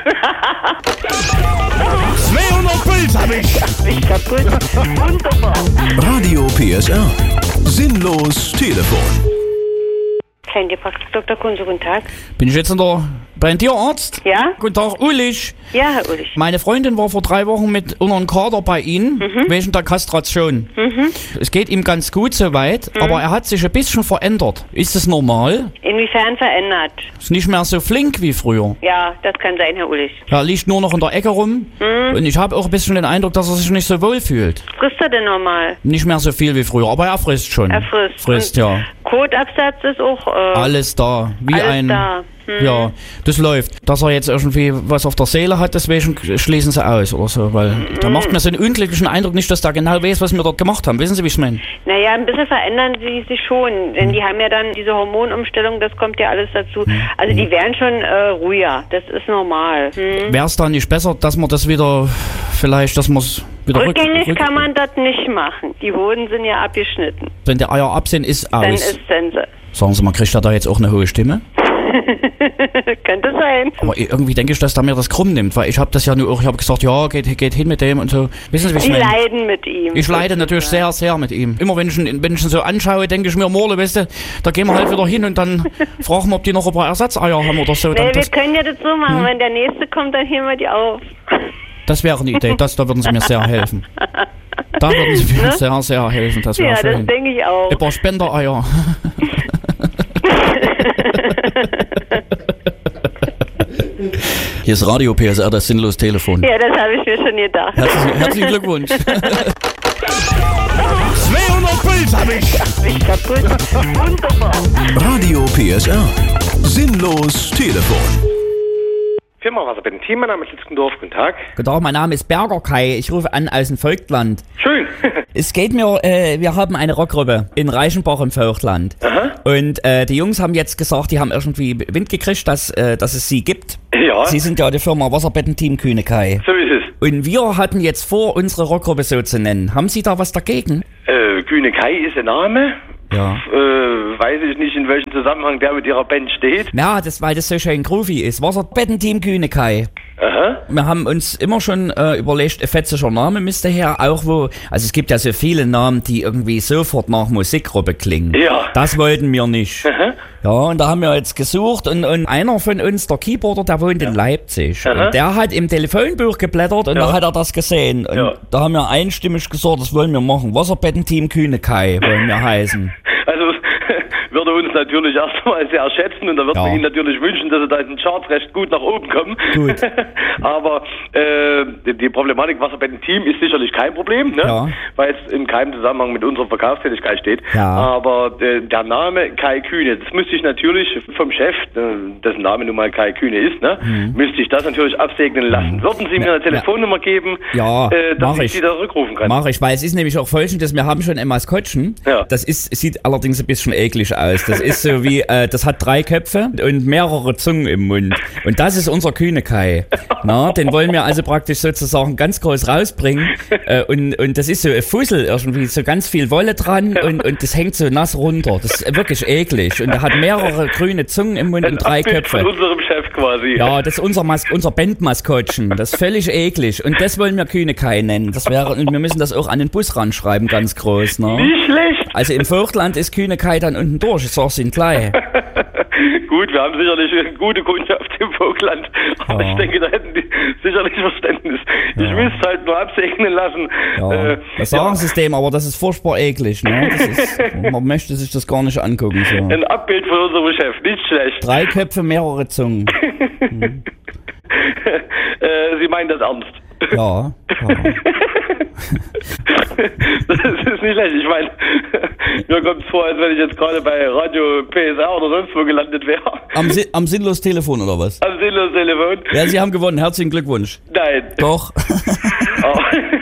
zweihundert Puls hab ich. Ich kaputt. Wunderbar. Radio P S R. Sinnlos Telefon. Kleindepraxis Doktor Kunze, guten Tag. Bin ich jetzt in der, beim Tierarzt? Ja? Guten Tag, Ulich. Ja, Herr Ulrich. Meine Freundin war vor drei Wochen mit unserem Kader bei Ihnen, Mhm. wegen der Kastration. Mhm. Es geht ihm ganz gut soweit, Mhm. aber er hat sich ein bisschen verändert. Ist das normal? Inwiefern verändert? Ist nicht mehr so flink wie früher. Ja, das kann sein, Herr Ulrich. Er liegt nur noch in der Ecke rum Mhm. und ich habe auch ein bisschen den Eindruck, dass er sich nicht so wohl fühlt. Frisst er denn normal? Nicht mehr so viel wie früher, aber er frisst schon. Er frisst. Frisst, Und ja. Kotabsatz ist auch... Äh, Alles da, wie alles ein... da. Hm. Ja, das läuft. Dass er jetzt irgendwie was auf der Seele hat, deswegen schließen sie aus oder so, weil da Hm. macht mir so einen unglücklichen Eindruck nicht, dass der genau weiß, was wir dort gemacht haben. Wissen Sie, wie ich meine? Naja, ein bisschen verändern sie sich schon, denn die haben ja dann diese Hormonumstellung, das kommt ja alles dazu. Also die werden schon äh, ruhiger, das ist normal. Hm. Wäre es da nicht besser, dass man das wieder, vielleicht, dass man es wieder rück, Rückgängig rück, kann man das nicht machen. Die Hoden sind ja abgeschnitten. wenn der Eier ab sind, ist aus. Dann ist Sense. Sagen Sie mal, kriegt er da jetzt auch eine hohe Stimme? Könnte sein. Aber irgendwie denke ich, dass der mir das krumm nimmt, weil ich habe das ja nur auch, ich habe gesagt, ja, geht, geht hin mit dem und so. Wissen Sie, wie ich Sie meine? leiden mit ihm. Ich leide natürlich sehr, sehr mit ihm. Immer wenn ich ihn, wenn ich ihn so anschaue, denke ich mir, Morle, weißt du, da gehen wir halt wieder hin und dann fragen wir, ob die noch ein paar Ersatzeier haben oder so. Nee, Dann wir das, können ja das so machen, Hm? wenn der nächste kommt, dann heben wir die auf. das wäre eine Idee, das, da würden Sie mir sehr helfen. Da würden Sie mir Ne? sehr, sehr helfen. Das wäre Ja, das schön. denke ich auch. Ein paar Spendereier. Hier ist Radio P S R, das sinnlos Telefon. Ja, das habe ich mir schon gedacht. Herzlichen, herzlichen Glückwunsch. zweihundert Puls hab ich. Ich kaputt. Wunderbar. Radio P S R. Sinnlos Telefon. Firma Wasserbetten-Team, mein Name ist Litzkendorf, guten Tag. Guten Tag, mein Name ist Berger Kai, ich rufe an aus dem Vogtland. Schön. Es geht mir, äh, wir haben eine Rockgruppe in Reichenbach im Vogtland. Aha. Und äh, die Jungs haben jetzt gesagt, die haben irgendwie Wind gekriegt, dass, äh, dass es sie gibt. Ja. Sie sind ja die Firma Wasserbetten-Team Kühne Kai. So ist es. Und wir hatten jetzt vor, unsere Rockgruppe so zu nennen. Haben Sie da was dagegen? Äh, Kühne Kai ist der Name. Ja. Äh, weiß ich nicht, in welchem Zusammenhang der mit ihrer Band steht. Ja, das, weil das so schön groovy ist. Wasserbettenteam Kühne Kai. Aha. Wir haben uns immer schon äh, überlegt, ein fetziger Name müsste her, auch wo, also es gibt ja so viele Namen, die irgendwie sofort nach Musikgruppe klingen. Ja. Das wollten wir nicht. Aha. Ja, und da haben wir jetzt gesucht und, und einer von uns, der Keyboarder, der wohnt ja. in Leipzig. Aha. Und der hat im Telefonbuch geblättert und ja. da hat er das gesehen. Und ja. da haben wir einstimmig gesagt, das wollen wir machen. Wasserbettenteam Kühne Kai wollen wir heißen. Also würde uns natürlich erstmal sehr schätzen und da würden Ja. wir Ihnen natürlich wünschen, dass Sie da in den Charts recht gut nach oben kommen. Gut. Aber äh, die, die Problematik Wasserbetten-Team ist sicherlich kein Problem, ne? Ja. Weil es in keinem Zusammenhang mit unserer Verkaufstätigkeit steht. Ja. Aber äh, der Name Kai Kühne, das müsste ich natürlich vom Chef, äh, dessen Name nun mal Kai Kühne ist, ne, Mhm. müsste ich das natürlich absegnen lassen. Würden Sie mir eine Telefonnummer geben, Ja, äh, dass mach ich ich. Sie da zurückrufen kann? Mach ich, weil es ist nämlich auch folgendes, wir haben schon ein Maskottchen. Ja. Das ist, sieht allerdings ein bisschen eklig aus. Das ist so wie, äh, das hat drei Köpfe und mehrere Zungen im Mund. Und das ist unser Kühne Kai. Na, den wollen wir also praktisch sozusagen ganz groß rausbringen. Äh, und, und das ist so ein Fussel, irgendwie so ganz viel Wolle dran und, und das hängt so nass runter. Das ist wirklich eklig. Und er hat mehrere grüne Zungen im Mund und drei Abbild Köpfe. von unserem Chef quasi. Ja, das ist unser, Mas unser Bandmaskottchen. Das ist völlig eklig. Und das wollen wir Kühne Kai nennen. Das wäre, und wir müssen das auch an den Bus ranschreiben, ganz groß. Ne? Nicht schlecht. Also im Vogtland ist Kühne Kai dann unten durch. Ich sag's Ihnen gleich. Gut, wir haben sicherlich eine gute Kundschaft im Vogtland, aber Ja. ich denke, da hätten die sicherlich Verständnis. Ich Ja. müsste es halt nur absegnen lassen. Ja, Äh, das sagen Sie es dem, aber das ist furchtbar eklig. Ne? Das ist, man möchte sich das gar nicht angucken. So. Ein Abbild von unserem Chef, nicht schlecht. Drei Köpfe, mehrere Zungen. Hm. äh, Sie meinen das ernst? Ja. ja. Das ist nicht schlecht. Ich meine, mir kommt es vor, als wenn ich jetzt gerade bei Radio P S R oder sonst wo gelandet wäre. Am, Si- am sinnlos Telefon oder was? Am sinnlos Telefon. Ja, Sie haben gewonnen. Herzlichen Glückwunsch. Nein. Doch. Oh.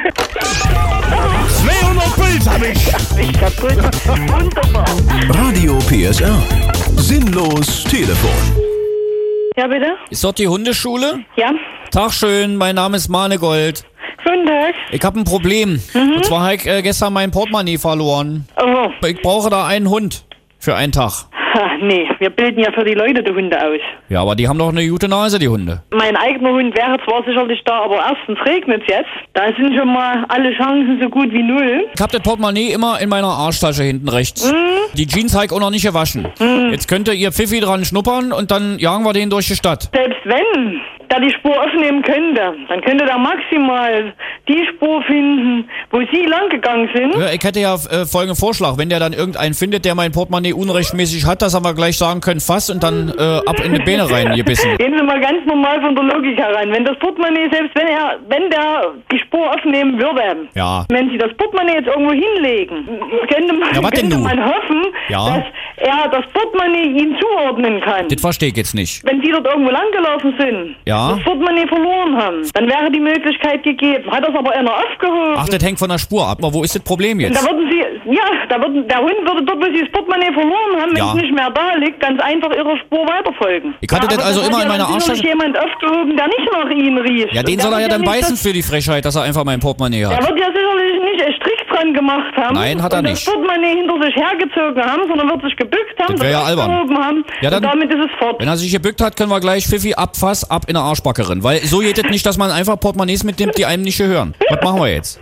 zweihundert Puls hab ich. Ich kaputt. Wunderbar. Radio P S R. Sinnlos Telefon. Ja, bitte? Ist dort die Hundeschule? Ja. Tag schön, mein Name ist Manegold. Guten Tag. Ich habe ein Problem. Mhm. Und zwar habe ich äh, gestern mein Portemonnaie verloren. Oh. Ich brauche da einen Hund für einen Tag. Ha, nee, wir bilden ja für die Leute die Hunde aus. Ja, aber die haben doch eine gute Nase, die Hunde. Mein eigener Hund wäre zwar sicherlich da, aber erstens regnet es jetzt. Da sind schon mal alle Chancen so gut wie null. Ich habe das Portemonnaie immer in meiner Arschtasche hinten rechts. Mhm. Die Jeans habe ich auch noch nicht gewaschen. Mhm. Jetzt könnte ihr Pfiffi dran schnuppern und dann jagen wir den durch die Stadt. Selbst wenn der die Spur aufnehmen könnte, dann könnte der maximal die Spur finden, wo Sie lang gegangen sind. Ja, ich hätte ja äh, folgenden Vorschlag. Wenn der dann irgendeinen findet, der mein Portemonnaie unrechtmäßig hat, dass wir gleich sagen können, fass und dann äh, ab in die Beine rein gebissen. Gehen Sie mal ganz normal von der Logik herein. Wenn das Portemonnaie, selbst wenn er, wenn der die Spur aufnehmen würde, Ja. wenn Sie das Portemonnaie jetzt irgendwo hinlegen, könnte man, Ja, was denn könnte nun? man hoffen, Ja. dass er das Portemonnaie Ihnen zuordnen kann. Das verstehe ich jetzt nicht. Wenn Sie dort irgendwo langgelaufen sind, Ja. das Portemonnaie verloren haben, dann wäre die Möglichkeit gegeben. Hat das aber einer aufgehoben. Ach, das hängt von der Spur ab. Aber wo ist das Problem jetzt? Da würden Sie, ja, da würden, der Hund würde dort, wo Sie das Portemonnaie verloren haben, wenn Ja. es nicht mehr da liegt, ganz einfach Ihrer Spur weiterfolgen. Ich hatte ja, das aber also hat immer ja in meiner dann Arschtasche. sicherlich jemand aufgehoben, der nicht nach Ihnen riecht. Ja, den Der soll er wird ja dann nicht beißen das- für die Frechheit, dass er einfach mein Portemonnaie Er hat. wird ja sicherlich nicht einen Strick dran gemacht haben. Nein, hat er und nicht. das Portemonnaie hinter sich hergezogen haben, sondern wird sich gebückt haben, Das wär ja albern. aufgehoben haben. Ja, dann- und damit ist es fort. Wenn er sich gebückt hat, können wir gleich Pfiffi abfass ab in der Arschbackerin. Weil so geht es nicht, dass man einfach Portemonnaies mitnimmt, die einem nicht gehören. Was machen wir jetzt?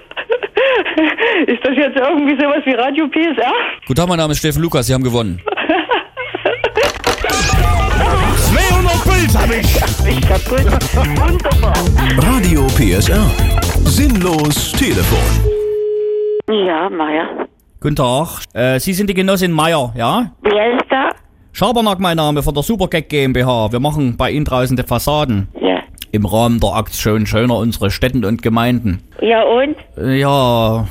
Ist das jetzt irgendwie sowas wie Radio P S R? Guten Tag, mein Name ist Steffen Lukas, Sie haben gewonnen. zweihundert Puls hab ich. Ich kaputt. Wunderbar. Radio P S R. Sinnlos Telefon. Ja, Meier. Guten Tag. Äh, Sie sind die Genossin Meier, ja? Wer ist da? Schabernack mein Name von der Supergag GmbH. Wir machen bei Ihnen draußen die Fassaden. Ja. im Rahmen der Aktion Schöner unsere Städten und Gemeinden. Ja, und? Ja.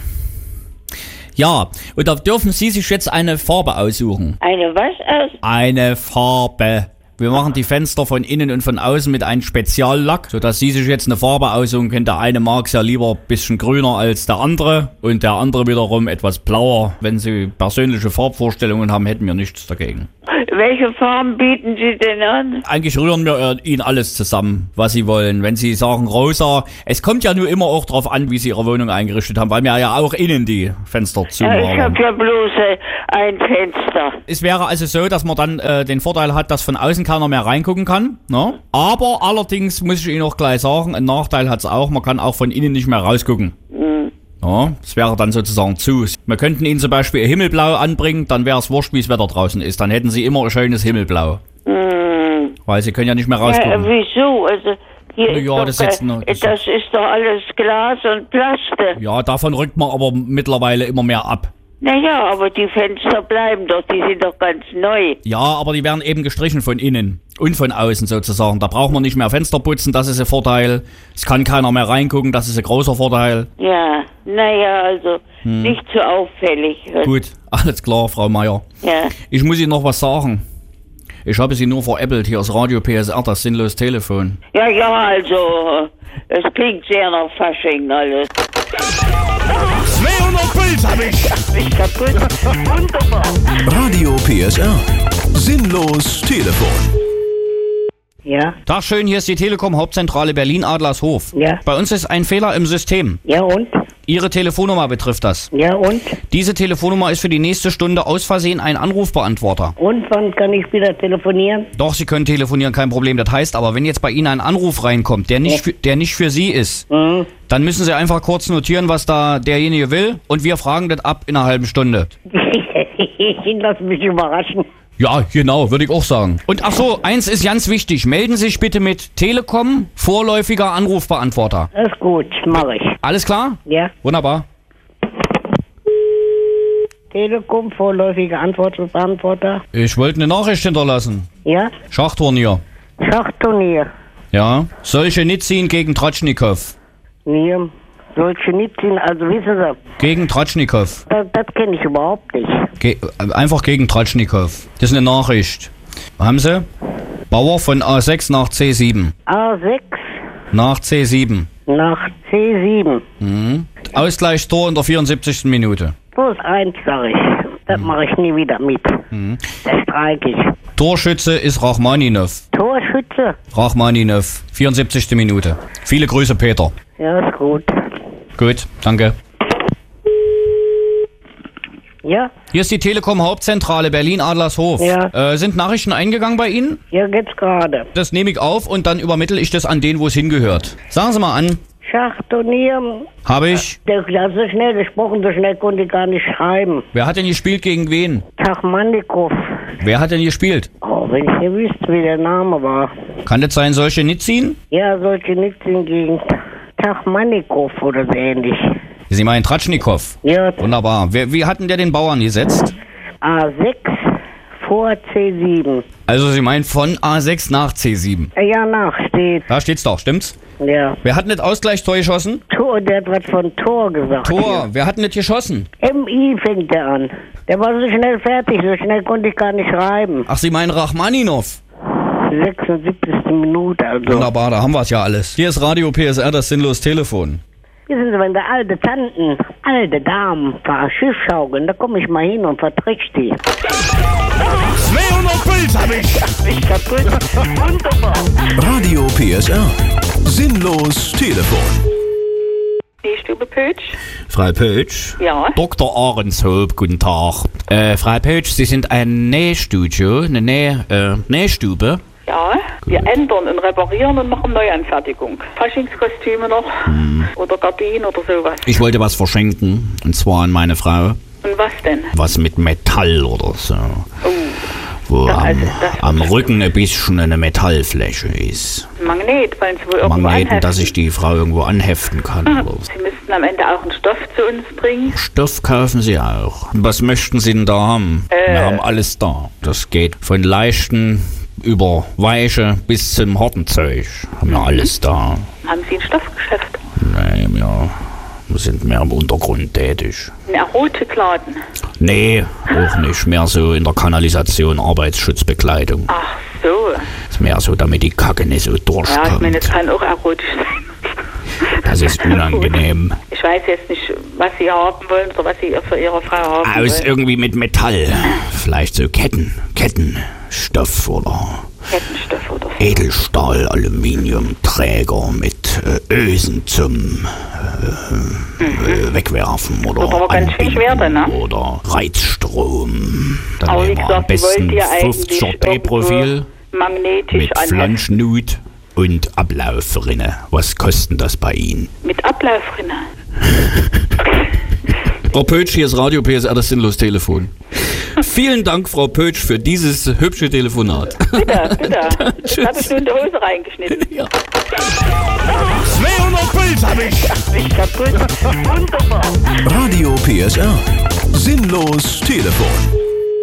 Ja, und da dürfen Sie sich jetzt eine Farbe aussuchen. Eine was aus? Eine Farbe. Wir machen die Fenster von innen und von außen mit einem Speziallack, sodass Sie sich jetzt eine Farbe aussuchen können. Der eine mag es ja lieber ein bisschen grüner als der andere und der andere wiederum etwas blauer. Wenn Sie persönliche Farbvorstellungen haben, hätten wir nichts dagegen. Welche Farben bieten Sie denn an? Eigentlich rühren wir äh, Ihnen alles zusammen, was Sie wollen. Wenn Sie sagen rosa, es kommt ja nur immer auch drauf an, wie Sie Ihre Wohnung eingerichtet haben, weil wir ja auch innen die Fenster zumachen. Ja, ich habe ja bloß äh, ein Fenster. Es wäre also so, dass man dann äh, den Vorteil hat, dass von außen keiner mehr reingucken kann. Ne? Aber allerdings muss ich Ihnen auch gleich sagen, einen Nachteil hat es auch, man kann auch von innen nicht mehr rausgucken. Mhm. Ja, das wäre dann sozusagen zu. Wir könnten Ihnen zum Beispiel ein Himmelblau anbringen, dann wäre es wurscht, wie das Wetter draußen ist. Dann hätten Sie immer ein schönes Himmelblau. Mhm. Weil Sie können ja nicht mehr rausgucken. Ja, wieso? Also hier Na ist ja, doch, das, jetzt noch, das, das ist doch alles Glas und Plaste. Ja, davon rückt man aber mittlerweile immer mehr ab. Naja, aber die Fenster bleiben doch, die sind doch ganz neu. Ja, aber die werden eben gestrichen von innen und von außen sozusagen. Da braucht man nicht mehr Fenster putzen, das ist ein Vorteil. Es kann keiner mehr reingucken, das ist ein großer Vorteil. Ja, naja, also Hm. nicht zu auffällig. Gut, alles klar, Frau Meier. Ja. Ich muss Ihnen noch was sagen. Ich habe Sie nur veräppelt, hier ist Radio P S R, das sinnlos Telefon. Ja, ja, also, es klingt sehr nach Fasching alles. zweihundert Puls hab ich! Nicht kaputt. Wunderbar. Radio P S R. Sinnlos Telefon. Ja. Tag schön, hier ist die Telekom Hauptzentrale Berlin-Adlershof. Ja. Bei uns ist ein Fehler im System. Ja, und? Ihre Telefonnummer betrifft das. Ja, und? Diese Telefonnummer ist für die nächste Stunde aus Versehen ein Anrufbeantworter. Und wann kann ich wieder telefonieren? Doch, Sie können telefonieren, kein Problem. Das heißt aber, wenn jetzt bei Ihnen ein Anruf reinkommt, der nicht, für, der nicht für Sie ist, mhm. dann müssen Sie einfach kurz notieren, was da derjenige will und wir fragen das ab in einer halben Stunde. Ich lasse mich überraschen. Ja, genau, würde ich auch sagen. Und ach so, eins ist ganz wichtig. Melden Sie sich bitte mit Telekom vorläufiger Anrufbeantworter. Das ist gut, mache ich. Alles klar? Ja. Wunderbar. Telekom vorläufiger Antwortbeantworter. Ich wollte eine Nachricht hinterlassen. Ja? Schachturnier. Schachturnier. Ja. Solche Nitzin gegen Tratschnikow. Nee, solche Nitzin, also wissen Sie. Gegen Tratschnikow. Das, das kenne ich überhaupt nicht. Ge einfach gegen Tratschnikow. Das ist eine Nachricht. Haben Sie? Bauer von A sechs nach C sieben. A sechs Nach C sieben. nach C sieben. Mhm. Ausgleichstor in der vierundsiebzigsten Minute. Plus eins, sag ich. Das mache ich nie wieder mit. Mhm. Das streike ich. Torschütze ist Rachmaninov. Torschütze? Rachmaninov, vierundsiebzigste Minute. Viele Grüße, Peter. Ja, ist gut. Gut, danke. Ja? Hier ist die Telekom Hauptzentrale Berlin-Adlershof. Ja. Äh, sind Nachrichten eingegangen bei Ihnen? Ja, geht's gerade. Das nehme ich auf und dann übermittle ich das an den, wo es hingehört. Sagen Sie mal an. Schachturnier. Habe ich. Der hat so schnell gesprochen, so schnell konnte ich gar nicht schreiben. Wer hat denn gespielt gegen wen? Tachmannikow. Wer hat denn gespielt? Oh, wenn ich nicht wüsste, wie der Name war. Kann das sein, solche Nitzin? Ja, solche Nitzin gegen Tachmannikow oder so ähnlich. Sie meinen Tratschnikow? Ja. Wunderbar. Wer, wie hatten der den Bauern gesetzt? A sechs vor C sieben. Also Sie meinen von A sechs nach C sieben? Ja, nach steht. Da steht's doch, stimmt's? Ja. Wer hat denn das Ausgleichstor geschossen? Tor, der hat was von Tor gesagt. Tor, hier. wer hat denn das geschossen? M I fängt er an. Der war so schnell fertig, so schnell konnte ich gar nicht schreiben. Ach, Sie meinen Rachmaninov? sechsundsiebzigste Minute, also. Wunderbar, da haben wir es ja alles. Hier ist Radio P S R, das sinnlos Telefon. Wissen Sie, wenn da alte Tanten, alte Damen paar Schiff schaukeln, da komme ich mal hin und vertritt die. zweihundert Puls hab ich! Nicht kaputt. Wunderbar. Radio P S R. Sinnlos Telefon. Die Stube Pötsch? Frau Pötsch? Ja. Doktor Ahrenshoop, guten Tag. Äh, Frau Pötsch, Sie sind ein Nähstudio, eine Näh, äh, Nähstube? Ja, wir ändern und reparieren und machen Neuanfertigung. Faschingskostüme noch Hm. oder Gardinen oder sowas. Ich wollte was verschenken, und zwar an meine Frau. Und was denn? Was mit Metall oder so. Oh. Wo Da, am, also das- am Rücken ein bisschen eine Metallfläche ist. Magnet, wollen Sie wohl irgendwo Magneten, anheften? dass ich die Frau irgendwo anheften kann. Mhm. Oder so. Sie müssten am Ende auch einen Stoff zu uns bringen. Stoff kaufen Sie auch. Was möchten Sie denn da haben? Äh. Wir haben alles da. Das geht von leichten über Weiche bis zum harten Zeug. Haben wir alles da. Haben Sie ein Stoffgeschäft? Nee, wir, wir sind mehr im Untergrund tätig. Ein Erotikladen? Nee, auch nicht. Mehr so in der Kanalisation, Arbeitsschutzbekleidung. Ach so. Ist mehr so, damit die Kacke nicht so durchkommt. Ja, ich meine, es kann auch erotisch sein. Das ist unangenehm. Ich weiß jetzt nicht, was Sie haben wollen oder was Sie für Ihre Frau haben Aus wollen. irgendwie mit Metall. Vielleicht so Ketten, Kettenstoff oder Kettenstoff oder so. Edelstahl, Aluminiumträger mit äh, Ösen zum äh, äh, Wegwerfen oder Das ist aber ganz schön schwer, ne? oder Reizstrom. Dann Aber wie nehmen wir am gesagt, Sie wollten besten ja eigentlich fünfziger P-Profil magnetisch mit an. Flanschnut und Ablaufrinne. Was kostet das bei Ihnen? Mit Ablaufrinne. Frau Pötsch, hier ist Radio P S R, das sinnlos Telefon. Vielen Dank, Frau Pötsch, für dieses hübsche Telefonat. Bitte, bitte. Das habe ich nur in die Hose reingeschnitten. Ja. zweihundert Puls hab ich. Ich kaputt. Wunderbar. Radio P S R. Sinnlos Telefon.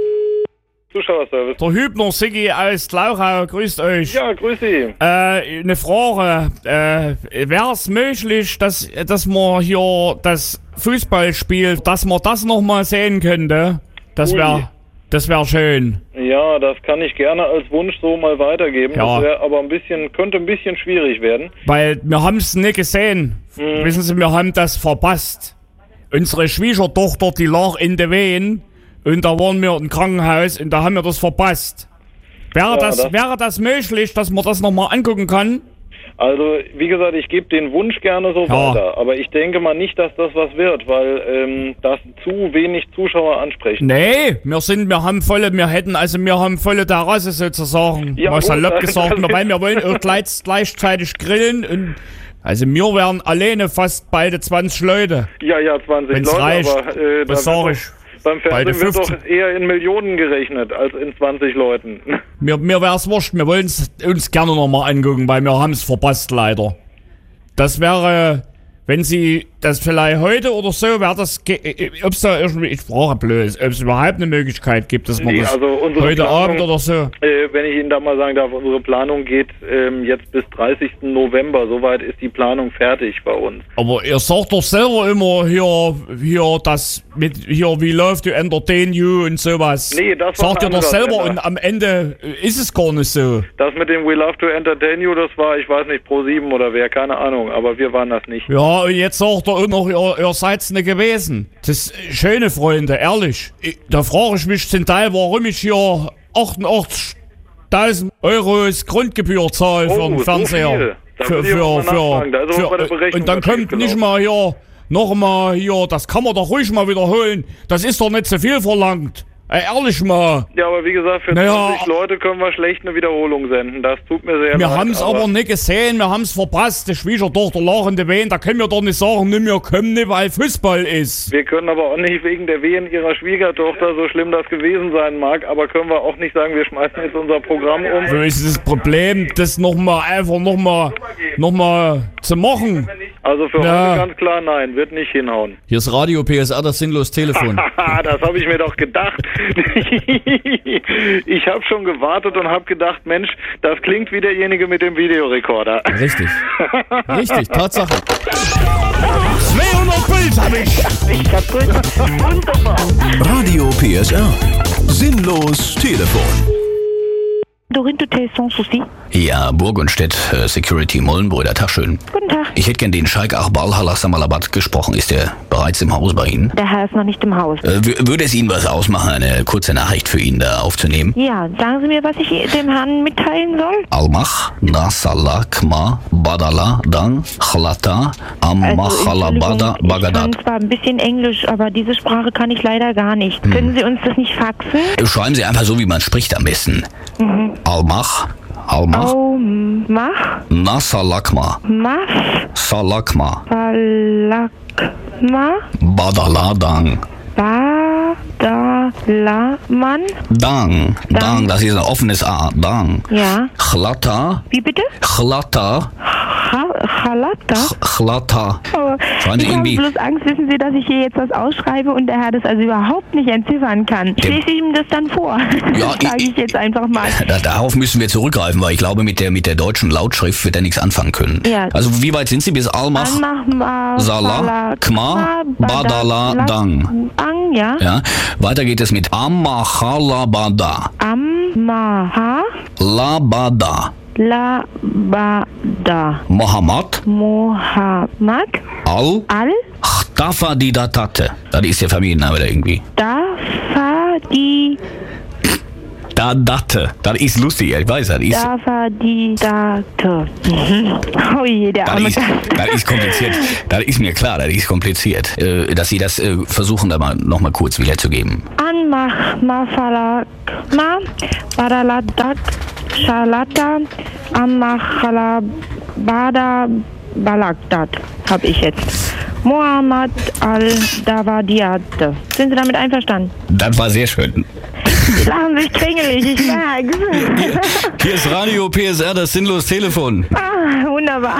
Zuschauerservice. Der Hübner Siggi aus Glauchau, grüßt euch. Ja, grüß Sie. Äh, eine Frage. Äh, wäre es möglich, dass, dass man hier das Fußballspiel, dass man das nochmal sehen könnte? Das wäre das wär schön. Ja, das kann ich gerne als Wunsch so mal weitergeben. Ja. Das wäre aber ein bisschen, könnte ein bisschen schwierig werden. Weil wir haben es nicht gesehen. Mhm. Wissen Sie, wir haben das verpasst. Unsere Schwiegertochter, die lag in den Wehen. Und da waren wir im Krankenhaus und da haben wir das verpasst. Wäre, Ja, das, das- wäre das möglich, dass man das nochmal angucken kann? Also, wie gesagt, ich gebe den Wunsch gerne so Ja. weiter. Aber ich denke mal nicht, dass das was wird, weil ähm, das zu wenig Zuschauer ansprechen. Nee, wir sind, wir haben volle, wir hätten, also wir haben volle Terrasse sozusagen. Ja, Mal gut, salopp das- gesagt, das- weil wir wollen auch gleich, gleichzeitig grillen und also wir wären alleine fast beide zwanzig Leute. Ja, ja, zwanzig Wenn's Leute, reicht. aber äh, Was da sag wird ich? doch- beim Beide Fernsehen wird fünfzig. doch eher in Millionen gerechnet als in zwanzig Leuten. Mir, mir wär's wurscht, wir wollen es uns gerne nochmal angucken, weil wir haben es verpasst leider. Das wäre, wenn Sie das vielleicht heute oder so, wäre das, ob es da irgendwie, ich frage bloß, ob es überhaupt eine Möglichkeit gibt, dass man Nee, das also unsere heute Planung- Abend oder so. Äh, wenn ich Ihnen da mal sagen darf, unsere Planung geht ähm, jetzt bis dreißigsten November. Soweit ist die Planung fertig bei uns. Aber ihr sagt doch selber immer hier, hier das mit, hier, wie läuft you entertain you und sowas. Nee, das war sagt ein ihr doch anderer selber Sender. und am Ende ist es gar nicht so. Das mit dem We Love to Entertain You, das war, ich weiß nicht, Pro sieben oder wer, keine Ahnung, aber wir waren das nicht. Ja, und jetzt sagt er auch noch, ihr, ihr seid's nicht gewesen. Das ist schöne Freunde, ehrlich. Ich, da frage ich mich zum Teil, warum ich hier achtundachtzigtausend Euro Grundgebühr zahle für Oh, den so Fernseher. viel. Da Für, muss ich auch für, mal nachfragen. Da ist für, aber bei der für, Berechnung und dann was kommt nicht schiefgelaufen. mal hier, noch mal hier, das kann man doch ruhig mal wiederholen. Das ist doch nicht so viel verlangt. Ey, ehrlich mal. Ja, aber wie gesagt, für Naja, zwanzig Leute können wir schlecht eine Wiederholung senden. Das tut mir sehr Wir leid. haben es aber nicht gesehen, wir haben es verpasst. Die Schwiegertochter lag in den Wehen, da können wir doch nicht sagen, nimm wir kommen nicht, weil Fußball ist. Wir können aber auch nicht wegen der Wehen ihrer Schwiegertochter, so schlimm das gewesen sein mag, aber können wir auch nicht sagen, wir schmeißen jetzt unser Programm um. So ist das Problem, das nochmal einfach nochmal noch mal zu machen. Also für Ja. heute ganz klar nein, wird nicht hinhauen. Hier ist Radio P S R, das sinnlos Telefon. Das habe ich mir doch gedacht. Ich habe schon gewartet und habe gedacht, Mensch, das klingt wie derjenige mit dem Videorekorder. Richtig. Richtig, Tatsache. zweihundert Puls hab ich. Ich kaputt. Wunderbar. Radio P S R. Sinnlos Telefon. Dorine Dutel, sans souci. Ja, Burgunstedt, äh, Security Mollenbrüder, Tag schön. Guten Tag. Ich hätte gern den Scheik Achbal Halassamalabat gesprochen. Ist der bereits im Haus bei Ihnen? Der Herr ist noch nicht im Haus. Äh, w- würde es Ihnen was ausmachen, eine kurze Nachricht für ihn da aufzunehmen? Ja, sagen Sie mir, was ich dem Herrn mitteilen soll? Almach, Nasalakma, Badala, Dang, Chlata, Ammachalabada, ich Bagadat. kann zwar ein bisschen Englisch, aber diese Sprache kann ich leider gar nicht. Hm. Können Sie uns das nicht faxen? Äh, Schreiben Sie einfach so, wie man spricht am besten. Mhm. Almach, Almach, Oh, mach, Nasalakma, mach, Salakma, Balakma, Badala, Dang. Badalaman. Dang, Dang, das ist ein offenes A, Dang. Ja. Chlata, Wie bitte? Chlata, Cha- Chalata? Chlata. Aber Fahren Sie Ich habe irgendwie... bloß Angst, wissen Sie, dass ich hier jetzt was ausschreibe und der Herr das also überhaupt nicht entziffern kann. Ich lese ihm das dann vor. Ja, sage ich jetzt einfach mal. Da, darauf müssen wir zurückgreifen, weil ich glaube, mit der, mit der deutschen Lautschrift wird er nichts anfangen können. Ja. Also wie weit sind Sie bis Almach, Almach, Salah, Kma, Badala, Dang? Ang, ja. Ja. Weiter geht es mit Amachalabada. Ammaha Labada. Labada. Mohammed. Mohammed. Al. Al. Dafadidatate. Das ist der Familienname da irgendwie. Dafadi. Dadate. Das ist lustig, ich weiß, das ist... Dafadidate. Mhm. Oh je, der Das arme ist, das ist kompliziert. Das ist mir klar, das ist kompliziert. Äh, dass Sie das äh, versuchen, da mal nochmal kurz wiederzugeben. Anmach Mafalakma Badaladak Shalata Amachalabada Balagdat habe ich jetzt. Mohammed al-Dawadiate. Sind Sie damit einverstanden? Das war sehr schön. Sie lachen sich kringelig, ich merk's. Hier ist Radio P S R, das sinnlos Telefon. Ah, wunderbar.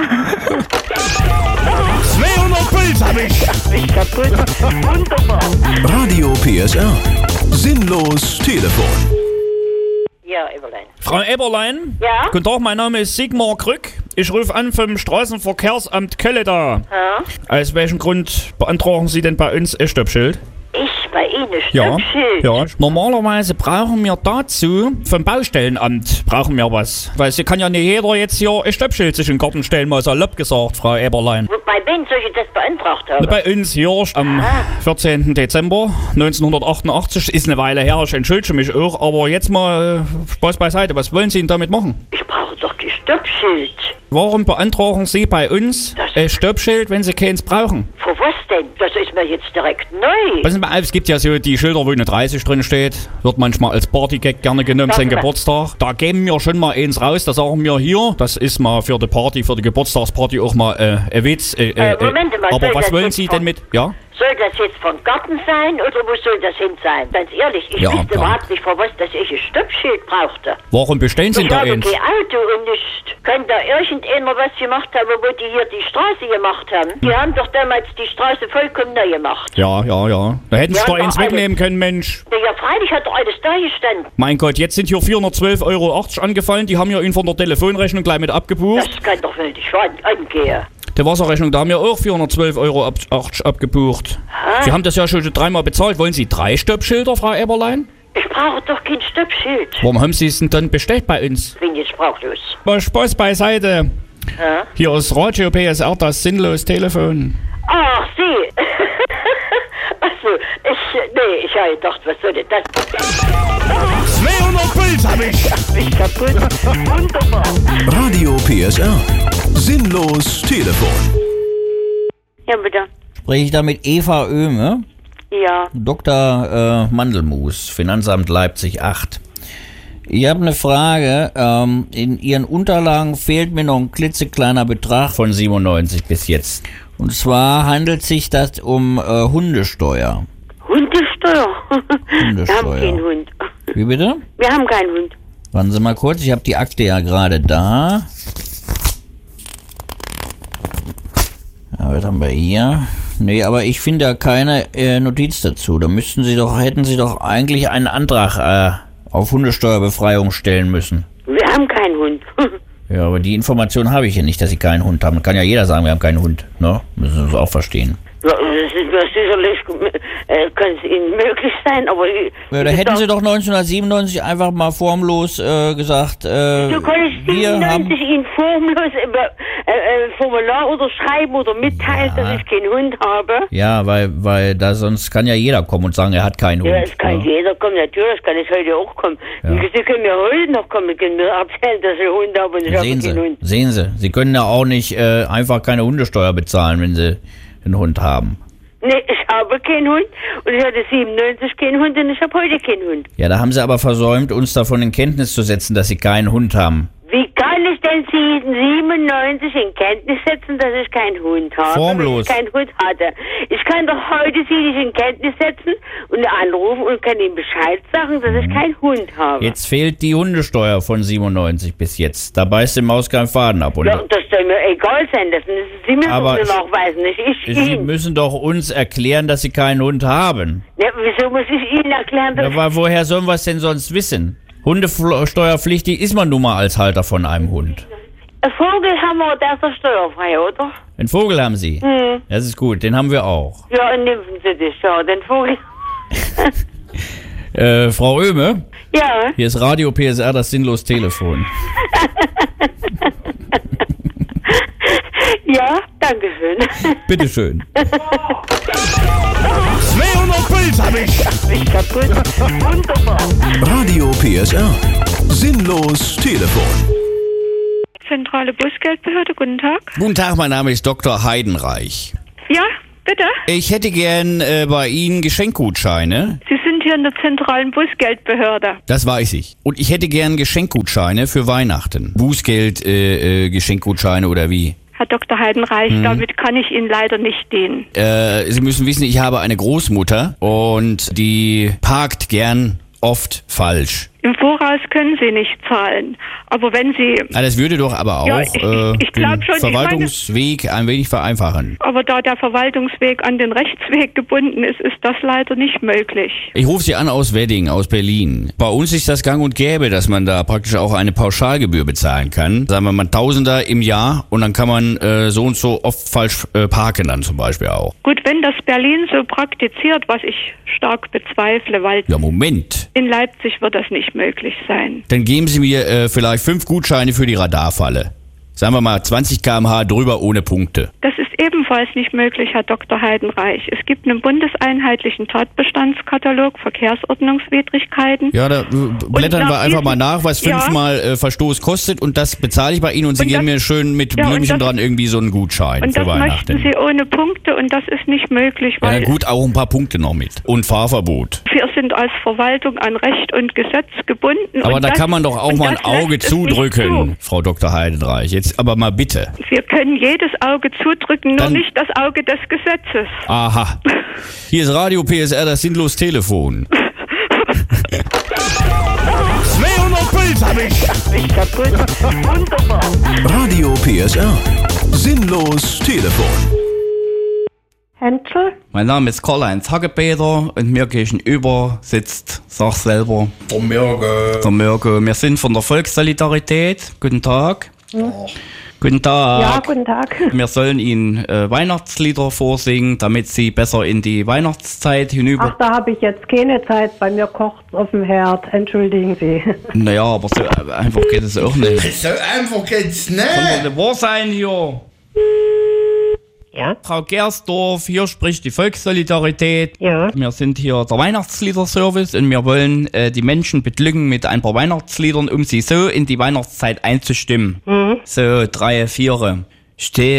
zweihundert Puls hab ich. Ich kaputt. Wunderbar. Radio P S R. Sinnlos Telefon. Ja, Eberlein. Frau Eberlein? Ja? Guten Tag, mein Name ist Sigmar Krück. Ich rufe an vom Straßenverkehrsamt Kölle da. Ja? Aus welchem Grund beantragen Sie denn bei uns ein Stoppschild? Ich bei Ihnen Ja, Stoppschild? ja. Normalerweise brauchen wir dazu vom Baustellenamt brauchen wir was. Weil es kann ja nicht jeder jetzt hier ein Stoppschild sich in den Garten stellen, mal salopp gesagt, Frau Eberlein. Wo- Bei wem soll ich das beantragt haben? Bei uns hier am vierzehnten Dezember neunzehnhundertachtundachtzig, ist eine Weile her, ich entschuldige mich auch, aber jetzt mal äh, Spaß beiseite, was wollen Sie denn damit machen? Ich brauche doch die Stoppschild. Warum beantragen Sie bei uns ein Stoppschild, wenn Sie keins brauchen? Für was denn? Das ist mir jetzt direkt neu. Passen Sie mal auf, es gibt ja so die Schilder, wo eine dreißig drin steht, wird manchmal als Partygag gerne genommen, Sag sein mal. Geburtstag. Da geben wir schon mal eins raus, da sagen wir hier, das ist mal für die Party, für die Geburtstagsparty auch mal äh, ein Witz. Äh, Äh, äh, Moment mal, aber soll was das wollen jetzt Sie von- denn mit, ja? Soll das jetzt vom Garten sein oder wo soll das hin sein? Ganz ehrlich, ich Ja, wüsste ja. überhaupt nicht, für was dass ich ein Stoppschild brauchte. Warum bestellen Sie Ich da habe eins? kein Auto und nicht. Kann da irgendeiner was gemacht haben, wo die hier die Straße gemacht haben? Die haben doch damals die Straße vollkommen neu gemacht. Ja, ja, ja. Da hätten Sie Ja, doch doch eins alles. wegnehmen können, Mensch. Na ja, freilich hat doch alles da gestanden. Mein Gott, jetzt sind hier vierhundertzwölf Euro achtzig angefallen. Die haben ja ihn von der Telefonrechnung gleich mit abgebucht. Das kann doch wohl nicht wahr- angehen. Der Wasserrechnung, da haben wir auch vierhundertzwölf Euro ab, achtzig abgebucht. Sie haben das ja schon dreimal bezahlt. Wollen Sie drei Stoppschilder, Frau Eberlein? Ich brauche doch kein Stoppschild. Warum haben Sie es denn dann bestellt bei uns? Bin jetzt sprachlos. Mal Spaß beiseite. Ja? Hier ist Radio P S R, das sinnlos Telefon. Ach, Sie. Achso, ich, nee, ich habe gedacht, was soll denn das? zweihundert Puls hab ich. Ich kaputt. Wunderbar. Radio P S R. Sinnlos Telefon. Ja, bitte. Spreche ich da mit Eva Oehme? Ja. Doktor äh, Mandelmus, Finanzamt Leipzig acht. Ich habe eine Frage. Ähm, in Ihren Unterlagen fehlt mir noch ein klitzekleiner Betrag von siebenundneunzig bis jetzt. Und zwar handelt sich das um äh, Hundesteuer. Hundesteuer? Wir haben Hundesteuer. keinen Hund. Wie bitte? Wir haben keinen Hund. Warten Sie mal kurz, ich habe die Akte ja gerade da. Ja, was haben wir hier? Nee, aber ich finde ja keine äh, Notiz dazu. Da müssten Sie doch, hätten Sie doch eigentlich einen Antrag äh, auf Hundesteuerbefreiung stellen müssen. Wir haben keinen Hund. Ja, aber die Information habe ich hier nicht, dass Sie keinen Hund haben. Kann ja jeder sagen, wir haben keinen Hund. Ne? Müssen Sie das auch verstehen. Ja, das ist mir sicherlich, äh, kann es Ihnen möglich sein, aber... Ja, da hätten Sie doch neunzehnhundertsiebenundneunzig einfach mal formlos äh, gesagt, äh, Du konntest wir haben... siebenundneunzig Ihnen formlos über äh, äh, Formular oder schreiben oder mitteilen, Ja. dass ich keinen Hund habe. Ja, weil, weil da sonst kann ja jeder kommen und sagen, er hat keinen Ja, Hund. es kann ne? jeder kommen, natürlich kann es heute auch kommen. Ja. Sie können mir heute noch kommen, Sie können mir erzählen, dass ich einen Hund habe und ich habe Sehen keinen Sie, Hund. sehen Sie, Sie können ja auch nicht äh, einfach keine Hundesteuer bezahlen, wenn Sie einen Hund haben. Nee, ich habe keinen Hund und ich hatte siebenundneunzig keinen Hund und ich habe heute keinen Hund. Ja, da haben Sie aber versäumt, uns davon in Kenntnis zu setzen, dass Sie keinen Hund haben. Wie kann ich denn Sie siebenundneunzig in Kenntnis setzen, dass ich keinen Hund habe? Formlos. Dass ich keinen Hund hatte. Ich kann doch heute Sie nicht in Kenntnis setzen und anrufen und kann Ihnen Bescheid sagen, dass ich keinen Hund habe. Jetzt fehlt die Hundesteuer von siebenundneunzig bis jetzt. Da beißt die Maus keinen Faden ab, oder? Ja, das soll mir egal sein. Das müssen Sie müssen Aber mir nachweisen, nicht ich Sie Ihnen. müssen doch uns erklären, dass Sie keinen Hund haben. Ja, wieso muss ich Ihnen erklären, dass Ja, aber woher sollen wir es denn sonst wissen? Hundesteuerpflichtig ist man nun mal als Halter von einem Hund. ein Vogel haben wir, der ist doch steuerfrei, oder? Einen Vogel haben Sie? Hm. Das ist gut, den haben wir auch. Ja, und nehmen Sie dich, ja, den Vogel. Äh, Frau Oehme? Ja. Hier ist Radio P S R, das sinnlos Telefon. Ja, danke schön. Bitteschön. zweihundert Puls hab ich. Ich kaputt. Wunderbar. Radio P S R. Sinnlos Telefon. Zentrale Busgeldbehörde, guten Tag. Guten Tag, mein Name ist Doktor Heidenreich. Ja, bitte? Ich hätte gern äh, bei Ihnen Geschenkgutscheine. Sie sind hier in der zentralen Busgeldbehörde. Das weiß ich. Und ich hätte gern Geschenkgutscheine für Weihnachten. Bußgeld, äh, äh, Geschenkgutscheine oder wie? Herr Doktor Heidenreich, Hm. damit kann ich Ihnen leider nicht dienen. Äh, Sie müssen wissen, ich habe eine Großmutter und die parkt gern oft falsch. Im Voraus können Sie nicht zahlen. Aber wenn Sie... Ah, das würde doch aber auch Ja, ich- äh, ich glaub den schon, ich meine- Verwaltungsweg ein wenig vereinfachen. Aber da der Verwaltungsweg an den Rechtsweg gebunden ist, ist das leider nicht möglich. Ich rufe Sie an aus Wedding, aus Berlin. Bei uns ist das gang und gäbe, dass man da praktisch auch eine Pauschalgebühr bezahlen kann. Sagen wir mal Tausender im Jahr und dann kann man äh, so und so oft falsch äh, parken dann zum Beispiel auch. Gut, wenn das Berlin so praktiziert, was ich stark bezweifle, weil Ja, Moment. in Leipzig wird das nicht möglich sein. Dann geben Sie mir äh, vielleicht fünf Gutscheine für die Radarfalle. Sagen wir mal zwanzig Kilometer pro Stunde drüber ohne Punkte. Das ist ebenfalls nicht möglich, Herr Doktor Heidenreich. Es gibt einen bundeseinheitlichen Tatbestandskatalog Verkehrsordnungswidrigkeiten. Ja, da äh, blättern nach wir einfach diesem- mal nach, was Ja. fünfmal äh, Verstoß kostet und das bezahle ich bei Ihnen und Sie Und geben das- mir schön mit Ja, und Blümchen das- dran irgendwie so einen Gutschein Und für das möchten Weihnachten. Sie ohne Punkte und das ist nicht möglich, Ja, weil na gut, auch ein paar Punkte noch mit. Und Fahrverbot. wir sind als Verwaltung an Recht und Gesetz gebunden. Aber und da das, kann man doch auch und mal ein das Auge lässt es nicht zudrücken, Frau Doktor Heidenreich. Jetzt aber mal bitte. zu. Wir können jedes Auge zudrücken, nur Dann- nicht das Auge des Gesetzes. Aha. Hier ist Radio P S R, das sinnlos Telefon. zweihundert Puls hab ich. Ich kaputt. Wunderbar. Radio P S R. Sinnlos Telefon. Henschel? Mein Name ist Karl-Heinz Hagepeter und mir gegenüber sitzt, sag selber, der Mirko. Der Mirko. Wir sind von der Volkssolidarität. Guten Tag. Hm. Guten Tag. Ja, guten Tag. Wir sollen Ihnen äh, Weihnachtslieder vorsingen, damit Sie besser in die Weihnachtszeit hinüber... Ach, da habe ich jetzt keine Zeit. Bei mir kocht auf dem Herd. Entschuldigen Sie. Naja, aber so äh, einfach geht es auch nicht. So einfach geht's nicht. Kann doch nicht wahr sein hier. Ja? Frau Gersdorf, hier spricht die Volkssolidarität. Ja. Wir sind hier der Weihnachtsliederservice und wir wollen äh, die Menschen beglücken mit ein paar Weihnachtsliedern, um sie so in die Weihnachtszeit einzustimmen. Mhm. So, drei, vier. Steh